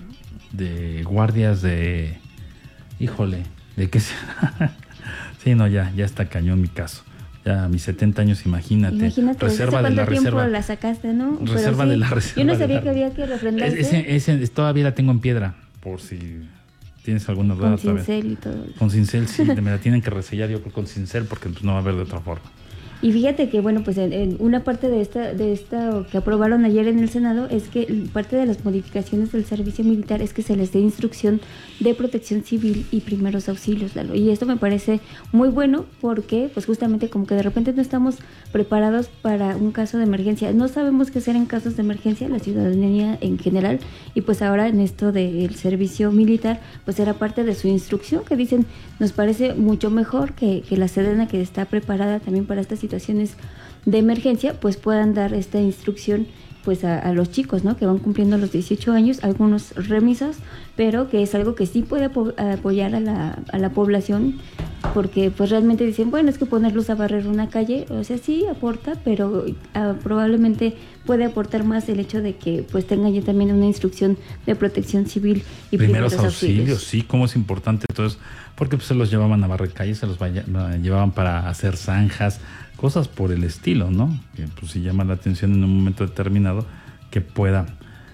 guardias de... Híjole, ¿de qué será? Sí, no, ya está cañón mi caso. Ya a mis 70 años, imagínate. Reserva de la reserva. ¿Cuánto la sacaste, no? Reserva de la reserva. Yo no sabía que había que refrendarse. Ese todavía la tengo en piedra, por si... ¿Tienes alguna duda? Con cincel y todo. Con cincel, sí, me la tienen que resellar yo con cincel porque pues, no va a haber de otra forma. Y fíjate que, bueno, pues en una parte de esta que aprobaron ayer en el Senado es que parte de las modificaciones del servicio militar es que se les dé instrucción de protección civil y primeros auxilios, Lalo. Y esto me parece muy bueno porque, pues justamente como que de repente no estamos preparados para un caso de emergencia. No sabemos qué hacer en casos de emergencia, la ciudadanía en general, y pues ahora en esto del servicio militar, pues era parte de su instrucción que dicen, nos parece mucho mejor que la Sedena, que está preparada también para estas situaciones de emergencia, pues puedan dar esta instrucción pues a los chicos, ¿no? Que van cumpliendo los 18 años, algunos remisos, pero que es algo que sí puede apoyar a la población, porque pues realmente dicen, bueno, es que ponerlos a barrer una calle, o sea, sí aporta, pero probablemente puede aportar más el hecho de que pues tengan ya también una instrucción de protección civil y primeros auxilios. Sí, cómo es importante todo eso, porque pues se los llevaban a barrer calles, se los llevaban para hacer zanjas, cosas por el estilo, ¿no? Que pues sí llama la atención en un momento determinado que pueda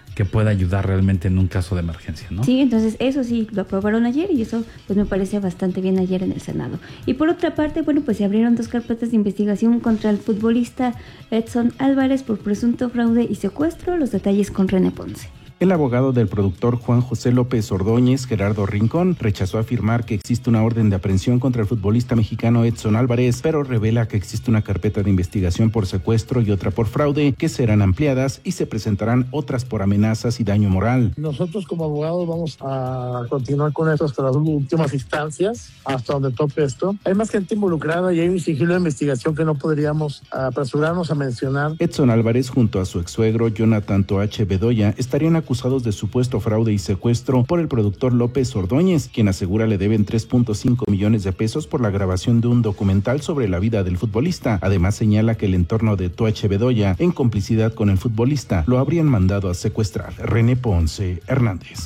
ayudar realmente en un caso de emergencia, ¿no? Sí, entonces eso sí lo aprobaron ayer y eso pues me parece bastante bien ayer en el Senado. Y por otra parte, bueno, pues se abrieron 2 carpetas de investigación contra el futbolista Edson Álvarez por presunto fraude y secuestro. Los detalles con René Ponce. El abogado del productor Juan José López Ordóñez, Gerardo Rincón, rechazó afirmar que existe una orden de aprehensión contra el futbolista mexicano Edson Álvarez, pero revela que existe una carpeta de investigación por secuestro y otra por fraude, que serán ampliadas y se presentarán otras por amenazas y daño moral. Nosotros como abogados vamos a continuar con esto hasta las últimas instancias, hasta donde tope esto. Hay más gente involucrada y hay un sigilo de investigación que no podríamos apresurarnos a mencionar. Edson Álvarez junto a su ex-suegro Jonathan Toache Bedoya estarían acusados de supuesto fraude y secuestro por el productor López Ordóñez, quien asegura le deben 3.5 millones de pesos por la grabación de un documental sobre la vida del futbolista. Además señala que el entorno de Toache Bedoya, en complicidad con el futbolista, lo habrían mandado a secuestrar. René Ponce Hernández.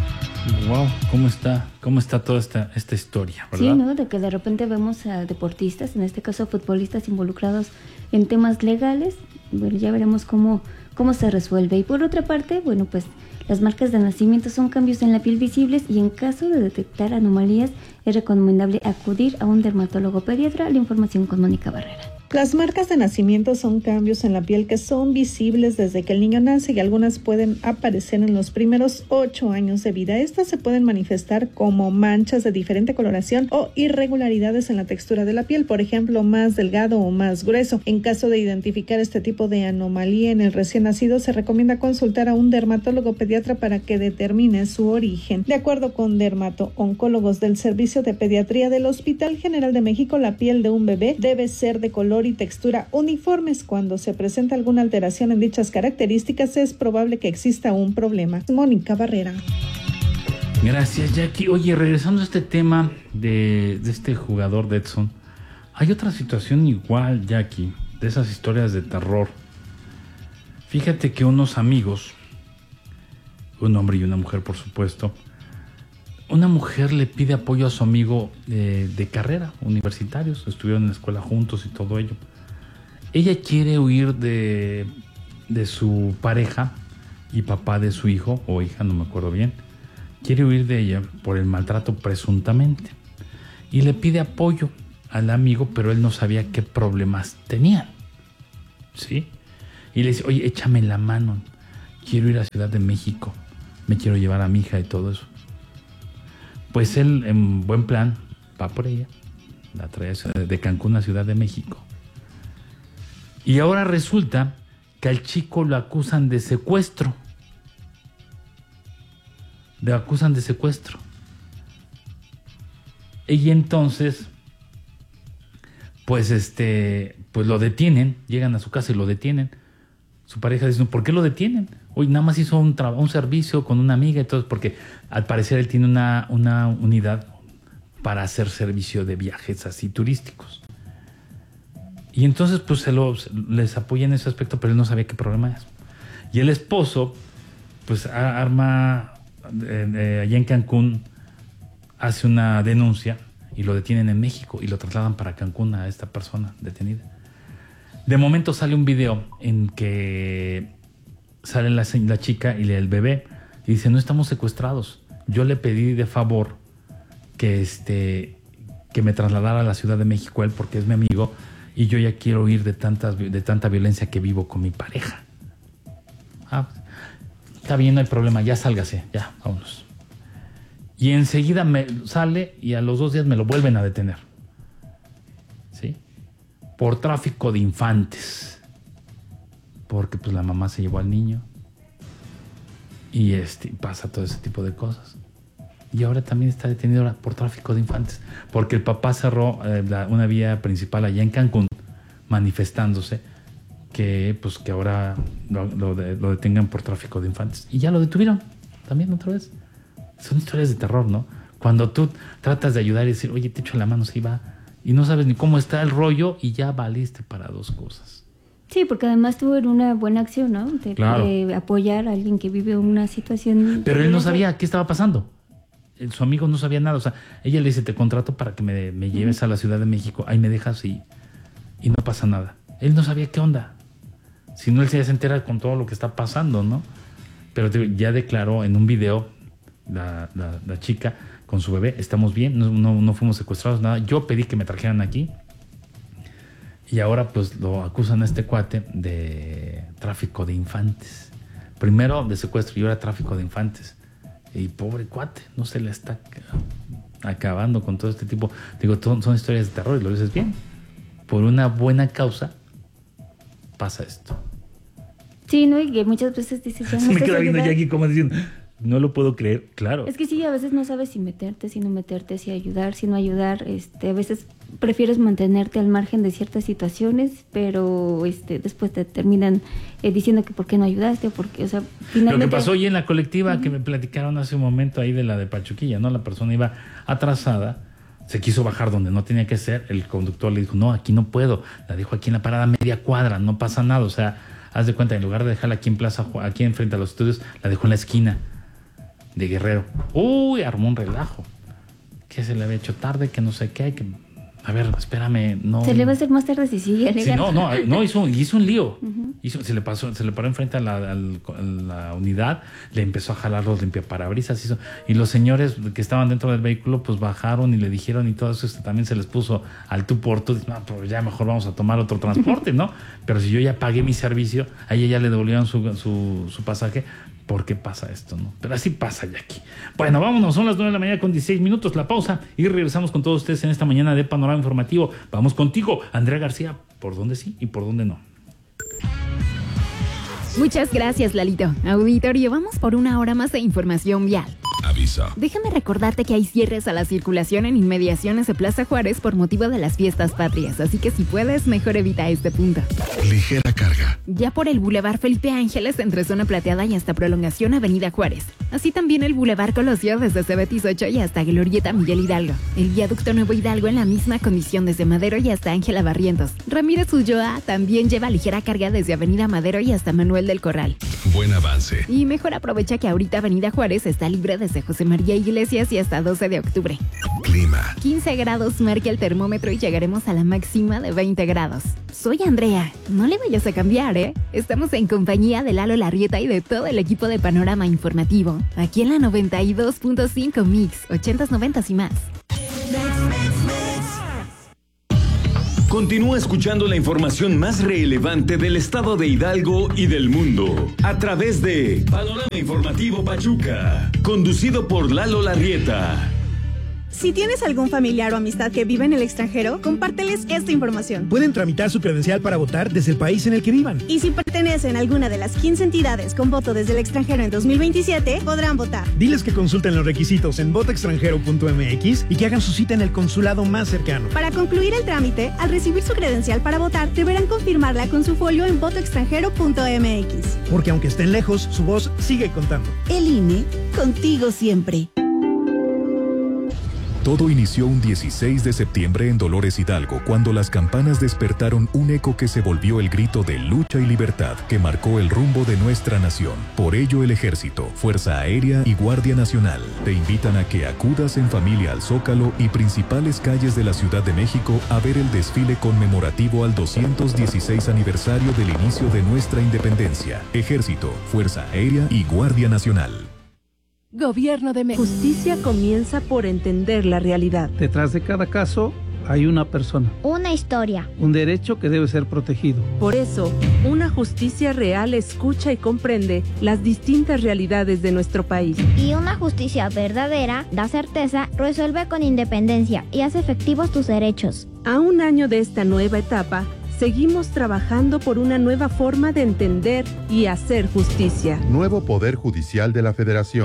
Wow, ¿cómo está toda esta historia, verdad? Sí, ¿no? De que de repente vemos a deportistas, en este caso futbolistas, involucrados en temas legales. Bueno, ya veremos cómo se resuelve. Y por otra parte, bueno, pues las marcas de nacimiento son cambios en la piel visibles y en caso de detectar anomalías es recomendable acudir a un dermatólogo pediatra. La información con Mónica Barrera. Las marcas de nacimiento son cambios en la piel que son visibles desde que el niño nace y algunas pueden aparecer en los primeros 8 años de vida. Estas se pueden manifestar como manchas de diferente coloración o irregularidades en la textura de la piel, por ejemplo, más delgado o más grueso. En caso de identificar este tipo de anomalía en el recién nacido, se recomienda consultar a un dermatólogo pediatra para que determine su origen. De acuerdo con dermato-oncólogos del Servicio de Pediatría del Hospital General de México, la piel de un bebé debe ser de color y textura uniformes. Cuando se presenta alguna alteración en dichas características, es probable que exista un problema. Mónica Barrera. Gracias, Jackie. Oye, regresando a este tema de este jugador de Edson, hay otra situación igual, Jackie, de esas historias de terror. Fíjate que unos amigos, un hombre y una mujer, por supuesto, una mujer le pide apoyo a su amigo de carrera, universitarios, estuvieron en la escuela juntos y todo ello. Ella quiere huir de su pareja y papá de su hijo o hija, no me acuerdo bien. Quiere huir de ella por el maltrato presuntamente. Y le pide apoyo al amigo, pero él no sabía qué problemas tenían. ¿Sí? Y le dice, oye, échame la mano. Quiero ir a Ciudad de México. Me quiero llevar a mi hija y todo eso. Pues él, en buen plan, va por ella, la trae de Cancún a Ciudad de México. Y ahora resulta que al chico lo acusan de secuestro. Le acusan de secuestro. Y entonces, pues lo detienen, llegan a su casa y lo detienen. Su pareja dice, ¿por qué lo detienen? Hoy nada más hizo un servicio con una amiga, entonces, porque al parecer él tiene una unidad para hacer servicio de viajes así turísticos. Y entonces pues les apoya en ese aspecto, pero él no sabía qué problema es. Y el esposo pues arma allá en Cancún, hace una denuncia y lo detienen en México y lo trasladan para Cancún a esta persona detenida. De momento sale un video en que sale la chica y el bebé y dice, no estamos secuestrados. Yo le pedí de favor que me trasladara a la Ciudad de México él porque es mi amigo y yo ya quiero huir de tanta violencia que vivo con mi pareja. Está bien, no hay problema, ya sálgase, ya, vámonos. Y enseguida sale y a los 2 días me lo vuelven a detener. ¿Sí? Por tráfico de infantes. Porque pues la mamá se llevó al niño. Y pasa todo ese tipo de cosas. Y ahora también está detenido por tráfico de infantes. Porque el papá cerró una vía principal allá en Cancún, manifestándose que ahora lo detengan por tráfico de infantes. Y ya lo detuvieron también otra vez. Son historias de terror, ¿no? Cuando tú tratas de ayudar y decir, oye, te echo la mano, sí va, y no sabes ni cómo está el rollo y ya valiste para 2 cosas. Sí, porque además tuvo una buena acción, ¿no? De apoyar a alguien que vive una situación... Pero él no sabía qué estaba pasando. Su amigo no sabía nada. O sea, ella le dice, te contrato para que me lleves a la Ciudad de México. Ahí me dejas y no pasa nada. Él no sabía qué onda. Si no, él se entera con todo lo que está pasando, ¿no? Pero ya declaró en un video la chica con su bebé, estamos bien, no fuimos secuestrados, nada. Yo pedí que me trajeran aquí. Y ahora pues lo acusan a este cuate de tráfico de infantes. Primero de secuestro y ahora tráfico de infantes. Y pobre cuate, no se le está acabando con todo este tipo. Digo, son historias de terror y lo dices bien. Por una buena causa pasa esto. Sí, ¿no? Y que muchas veces dices... Se me queda viendo Jackie como diciendo... No lo puedo creer, claro. Es que sí, a veces no sabes si meterte, si no meterte, si ayudar, si no ayudar. A veces prefieres mantenerte al margen de ciertas situaciones, pero después te terminan diciendo que por qué no ayudaste, porque, o sea, finalmente... Lo que pasó hoy en la colectiva que me platicaron hace un momento ahí de la de Pachuquilla, ¿no? La persona iba atrasada, se quiso bajar donde no tenía que ser, el conductor le dijo, no, aquí no puedo, la dejo aquí en la parada media cuadra, no pasa nada, o sea, haz de cuenta, en lugar de dejarla aquí en Plaza, aquí enfrente a los estudios, la dejó en la esquina de Guerrero. Uy, armó un relajo. Que se le había hecho tarde, que no sé qué, que a ver, espérame, no. Se le va a hacer más tarde si sigue alegando. Sí, no, hizo un lío. Se le paró enfrente a la unidad, le empezó a jalar los limpiaparabrisas, y los señores que estaban dentro del vehículo, pues bajaron y le dijeron, y todo eso también se les puso al tú por tú. No, pues ya mejor vamos a tomar otro transporte, ¿no? Pero si yo ya pagué mi servicio, a ella ya le devolvieron su pasaje. ¿Por qué pasa esto, no? Pero así pasa, Jackie. Bueno, vámonos, son las 9 de la mañana con 16 minutos, la pausa, y regresamos con todos ustedes en esta mañana de Panorama Informativo. Vamos contigo, Andrea García, por dónde sí y por dónde no. Muchas gracias, Lalito. Auditorio, vamos por una hora más de información vial. Aviso. Déjame recordarte que hay cierres a la circulación en inmediaciones de Plaza Juárez por motivo de las fiestas patrias, así que si puedes, mejor evita este punto. Ligera carga. Ya por el Boulevard Felipe Ángeles entre Zona Plateada y hasta Prolongación Avenida Juárez. Así también el Boulevard Colosio desde Cebetis 8 y hasta Glorieta Miguel Hidalgo. El Viaducto Nuevo Hidalgo en la misma condición desde Madero y hasta Ángela Barrientos. Ramírez Ulloa también lleva ligera carga desde Avenida Madero y hasta Manuel del Corral. Buen avance. Y mejor aprovecha que ahorita Avenida Juárez está libre desde José María Iglesias y hasta 12 de octubre. Clima. 15 grados marca el termómetro y llegaremos a la máxima de 20 grados. Soy Andrea, no le vayas a cambiar, ¿eh? Estamos en compañía de Lalo Larrieta y de todo el equipo de Panorama Informativo. Aquí en la 92.5 Mix, 80s, 90s y más. Continúa escuchando la información más relevante del estado de Hidalgo y del mundo a través de Panorama Informativo Pachuca, conducido por Lalo Larrieta. Si tienes algún familiar o amistad que vive en el extranjero, compárteles esta información. Pueden tramitar su credencial para votar desde el país en el que vivan. Y si pertenecen a alguna de las 15 entidades con voto desde el extranjero en 2027, podrán votar. Diles que consulten los requisitos en votoextranjero.mx y que hagan su cita en el consulado más cercano. Para concluir el trámite, al recibir su credencial para votar, deberán confirmarla con su folio en votoextranjero.mx. Porque aunque estén lejos, su voz sigue contando. El INE, contigo siempre. Todo inició un 16 de septiembre en Dolores Hidalgo, cuando las campanas despertaron un eco que se volvió el grito de lucha y libertad que marcó el rumbo de nuestra nación. Por ello, el Ejército, Fuerza Aérea y Guardia Nacional te invitan a que acudas en familia al Zócalo y principales calles de la Ciudad de México a ver el desfile conmemorativo al 216 aniversario del inicio de nuestra independencia. Ejército, Fuerza Aérea y Guardia Nacional. Gobierno de México. Justicia comienza por entender la realidad. Detrás de cada caso hay una persona. Una historia. Un derecho que debe ser protegido. Por eso, una justicia real escucha y comprende las distintas realidades de nuestro país. Y una justicia verdadera da certeza, resuelve con independencia y hace efectivos tus derechos. A un año de esta nueva etapa, seguimos trabajando por una nueva forma de entender y hacer justicia. Nuevo Poder Judicial de la Federación.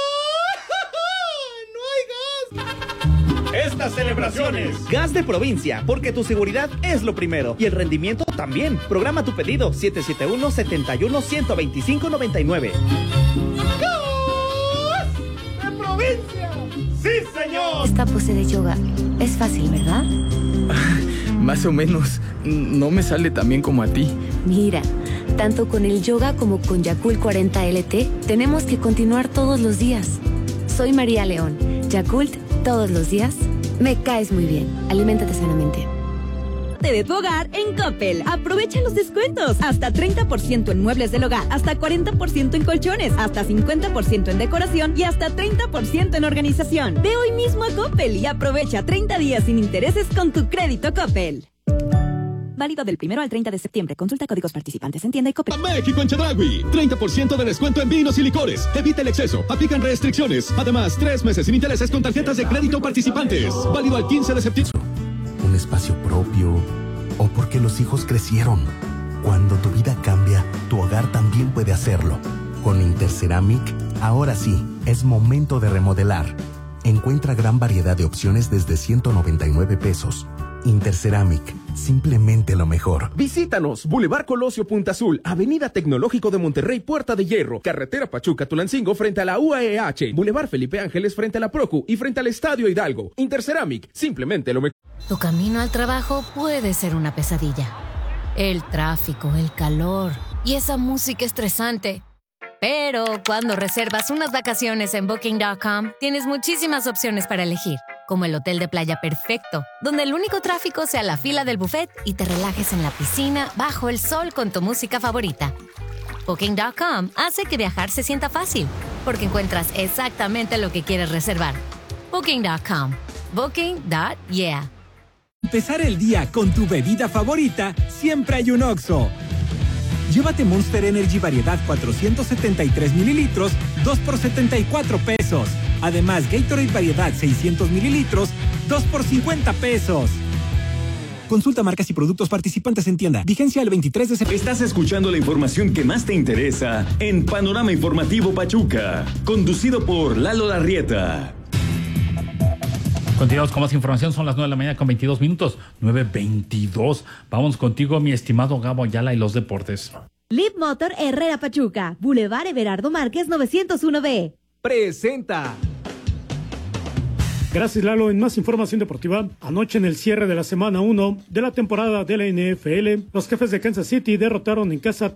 Estas celebraciones. Gas de provincia, porque tu seguridad es lo primero. Y el rendimiento también. Programa tu pedido 771-71-125-99. ¡Gas de provincia! ¡Sí, señor! Esta pose de yoga es fácil, ¿verdad? Más o menos. No me sale tan bien como a ti. Mira, tanto con el yoga como con Yakult 40 LT, tenemos que continuar todos los días. Soy María León. Yakult todos los días. Me caes muy bien. Aliméntate sanamente. De tu hogar en Coppel. Aprovecha los descuentos. Hasta 30% en muebles del hogar, hasta 40% en colchones, hasta 50% en decoración y hasta 30% en organización. Ve hoy mismo a Coppel y aprovecha 30 días sin intereses con tu crédito Coppel. Válido del 1 al 30 de septiembre. Consulta códigos participantes en tienda y Coppel. México en Chedraui. 30% de descuento en vinos y licores. Evita el exceso. Aplican restricciones. Además, 3 meses sin intereses con tarjetas de crédito participantes. Válido al 15 de septiembre. Un espacio propio. O porque los hijos crecieron. Cuando tu vida cambia, tu hogar también puede hacerlo. Con Interceramic, ahora sí, es momento de remodelar. Encuentra gran variedad de opciones desde 199 pesos. Interceramic, simplemente lo mejor. Visítanos, Boulevard Colosio Punta Azul, Avenida Tecnológico de Monterrey, Puerta de Hierro, Carretera Pachuca-Tulancingo frente a la UAEH, Boulevard Felipe Ángeles frente a la Procu y frente al Estadio Hidalgo. Interceramic, simplemente lo mejor. Tu camino al trabajo puede ser una pesadilla. El tráfico, el calor y esa música estresante. Pero cuando reservas unas vacaciones en Booking.com, tienes muchísimas opciones para elegir. como el hotel de playa perfecto, donde el único tráfico sea la fila del buffet y te relajes en la piscina bajo el sol con tu música favorita. Booking.com hace que viajar se sienta fácil, porque encuentras exactamente lo que quieres reservar. Booking.com. Booking.yeah. Empezar el día con tu bebida favorita, siempre hay un Oxxo. Llévate Monster Energy variedad 473 mililitros, 2 por 74 pesos. Además, Gatorade variedad 600 mililitros, 2 por 50 pesos. Consulta marcas y productos participantes en tienda. Vigencia el 23 de septiembre. Estás escuchando la información que más te interesa en Panorama Informativo Pachuca, conducido por Lalo Larrieta. Continuamos con más información, son las 9 de la mañana con 22 minutos, 9:22. Vamos contigo, mi estimado Gabo Ayala y los deportes. Leap Motor Herrera Pachuca, Boulevard Everardo Márquez 901B. Presenta. Gracias, Lalo. En más información deportiva, anoche en el cierre de la semana 1 de la temporada de la NFL, los Jefes de Kansas City derrotaron en casa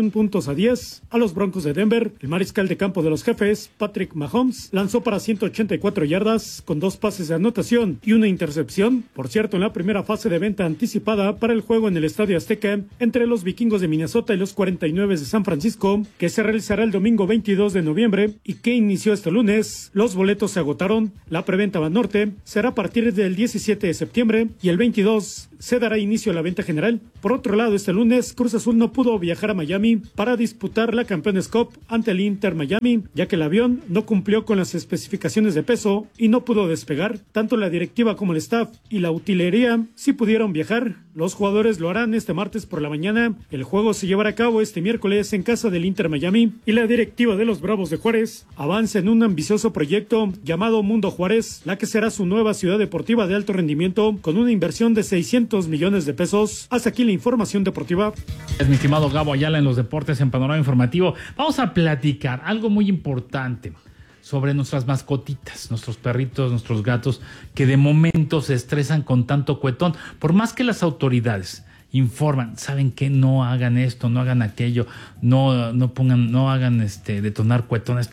31-10 a los Broncos de Denver. El mariscal de campo de los Jefes, Patrick Mahomes, lanzó para 184 yardas con 2 pases de anotación y una intercepción. Por cierto, en la primera fase de venta anticipada para el juego en el Estadio Azteca entre los Vikingos de Minnesota y los 49 de San Francisco, que se realizará el domingo 22 de noviembre y que inició este lunes, los boletos se agotaron. La preventa Norte será a partir del 17 de septiembre y el 22 se dará inicio a la venta general. Por otro lado, este lunes Cruz Azul no pudo viajar a Miami para disputar la Campeones Cup ante el Inter Miami, ya que el avión no cumplió con las especificaciones de peso y no pudo despegar. Tanto la directiva como el staff y la utilería sí pudieron viajar. Los jugadores lo harán este martes por la mañana. El juego se llevará a cabo este miércoles en casa del Inter Miami y la directiva de los Bravos de Juárez avanza en un ambicioso proyecto llamado Mundo Juárez, la que será su nueva ciudad deportiva de alto rendimiento con una inversión de 600 millones de pesos. Hasta aquí la información deportiva. Es mi estimado Gabo Ayala en los deportes en Panorama Informativo. Vamos a platicar algo muy importante sobre nuestras mascotitas, nuestros perritos, nuestros gatos, que de momento se estresan con tanto cuetón. Por más que las autoridades informan, saben que no hagan esto, no hagan aquello, no hagan detonar cuetones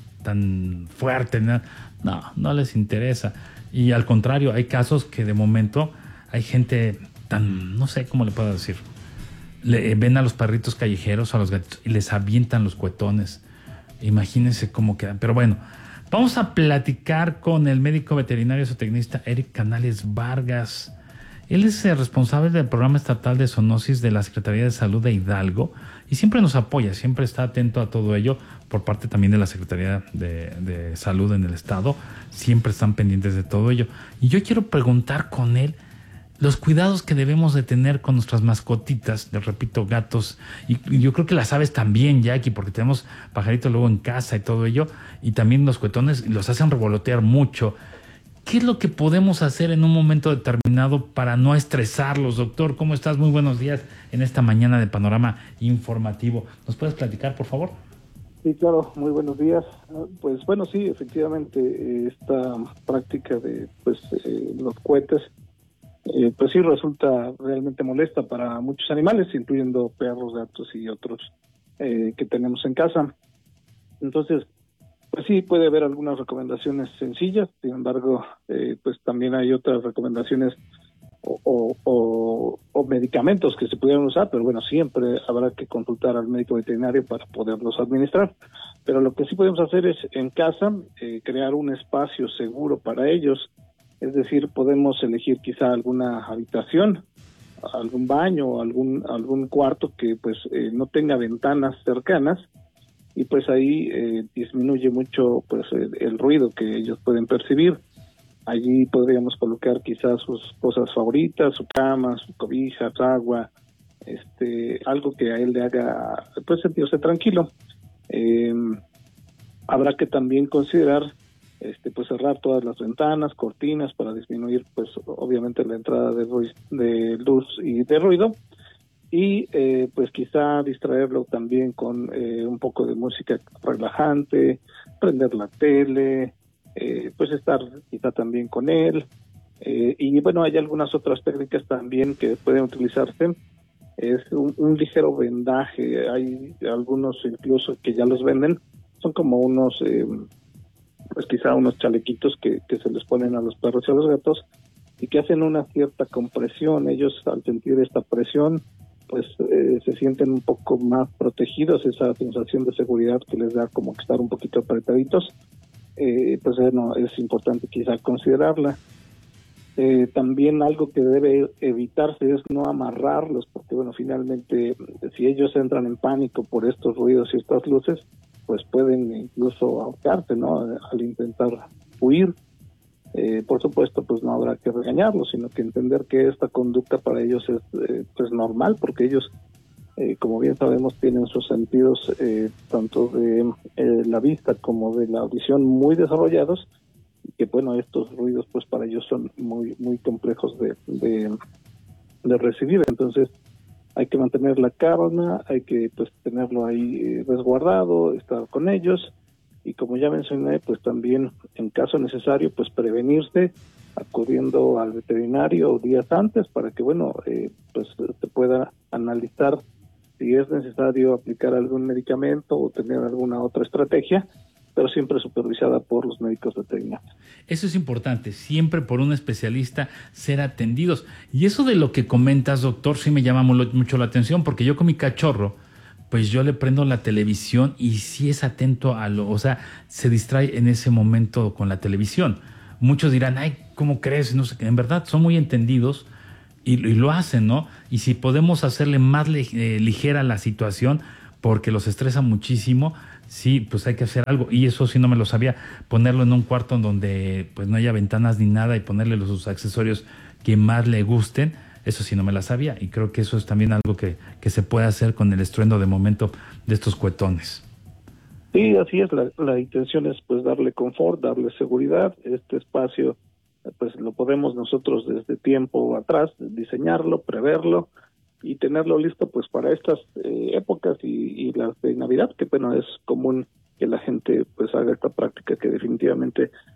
tan fuertes, no les interesa. Y al contrario, hay casos que de momento hay gente no sé cómo le puedo decir, ven a los perritos callejeros, a los gatitos, y les avientan los cuetones. Imagínense cómo quedan. Pero bueno, vamos a platicar con el médico veterinario zootecnista Eric Canales Vargas. Él es el responsable del programa estatal de zoonosis de la Secretaría de Salud de Hidalgo y siempre nos apoya, siempre está atento a todo ello por parte también de la Secretaría de Salud en el estado. Siempre están pendientes de todo ello. Y yo quiero preguntar con él los cuidados que debemos de tener con nuestras mascotitas, les repito, gatos, y yo creo que las aves también, Jackie, porque tenemos pajaritos luego en casa y todo ello, y también los cuetones los hacen revolotear mucho. ¿Qué es lo que podemos hacer en un momento determinado para no estresarlos? Doctor, ¿cómo estás? Muy buenos días en esta mañana de Panorama Informativo. ¿Nos puedes platicar, por favor? Sí, claro, muy buenos días. Pues bueno, sí, efectivamente, esta práctica de los cohetes, pues sí resulta realmente molesta para muchos animales, incluyendo perros, gatos y otros que tenemos en casa. Entonces, pues sí, puede haber algunas recomendaciones sencillas, sin embargo, pues también hay otras recomendaciones o medicamentos que se pudieran usar, pero bueno, siempre habrá que consultar al médico veterinario para poderlos administrar. Pero lo que sí podemos hacer es en casa crear un espacio seguro para ellos. Es decir, podemos elegir quizá alguna habitación, algún baño, algún cuarto que pues no tenga ventanas cercanas y pues ahí disminuye mucho pues el ruido que ellos pueden percibir. Allí podríamos colocar quizás sus cosas favoritas, su cama, sus cobijas, agua, algo que a él le haga pues sentirse tranquilo. Habrá que también considerar pues cerrar todas las ventanas, cortinas para disminuir pues obviamente la entrada de luz y de ruido y pues quizá distraerlo también con un poco de música relajante, prender la tele, pues estar quizá también con él y bueno, hay algunas otras técnicas también que pueden utilizarse. Es un ligero vendaje, hay algunos incluso que ya los venden, son como unos pues quizá unos chalequitos que se les ponen a los perros y a los gatos y que hacen una cierta compresión. Ellos, al sentir esta presión, pues se sienten un poco más protegidos, esa sensación de seguridad que les da como que estar un poquito apretaditos, pues bueno, es importante quizá considerarla. También algo que debe evitarse es no amarrarlos, porque bueno, finalmente si ellos entran en pánico por estos ruidos y estas luces, pues pueden incluso ahorcarse, ¿no? Al intentar huir. Por supuesto, pues no habrá que regañarlos, sino que entender que esta conducta para ellos es pues normal, porque ellos, como bien sabemos, tienen sus sentidos tanto de la vista como de la audición muy desarrollados, y que bueno, estos ruidos pues para ellos son muy muy complejos de recibir. Entonces hay que mantener la calma, hay que pues tenerlo ahí resguardado, estar con ellos. Y como ya mencioné, pues también en caso necesario, pues prevenirse acudiendo al veterinario días antes para que, bueno, pues se pueda analizar si es necesario aplicar algún medicamento o tener alguna otra estrategia, pero siempre supervisada por los médicos veterinarios. Eso es importante, siempre por un especialista ser atendidos. Y eso de lo que comentas, doctor, sí me llama mucho la atención, porque yo con mi cachorro, pues yo le prendo la televisión y sí es atento a o sea, se distrae en ese momento con la televisión. Muchos dirán, ay, ¿cómo crees? No sé, en verdad son muy entendidos y lo hacen, ¿no? Y si podemos hacerle más ligera la situación, porque los estresa muchísimo, sí, pues hay que hacer algo. Y eso sí no me lo sabía, ponerlo en un cuarto donde pues no haya ventanas ni nada y ponerle sus accesorios que más le gusten. Eso sí no me la sabía, y creo que eso es también algo que se puede hacer con el estruendo de momento de estos cuetones. Sí, así es, la intención es pues darle confort, darle seguridad. Este espacio pues lo podemos nosotros desde tiempo atrás diseñarlo, preverlo y tenerlo listo pues para estas épocas y las de Navidad, que bueno, es común que la gente pues haga esta práctica que definitivamente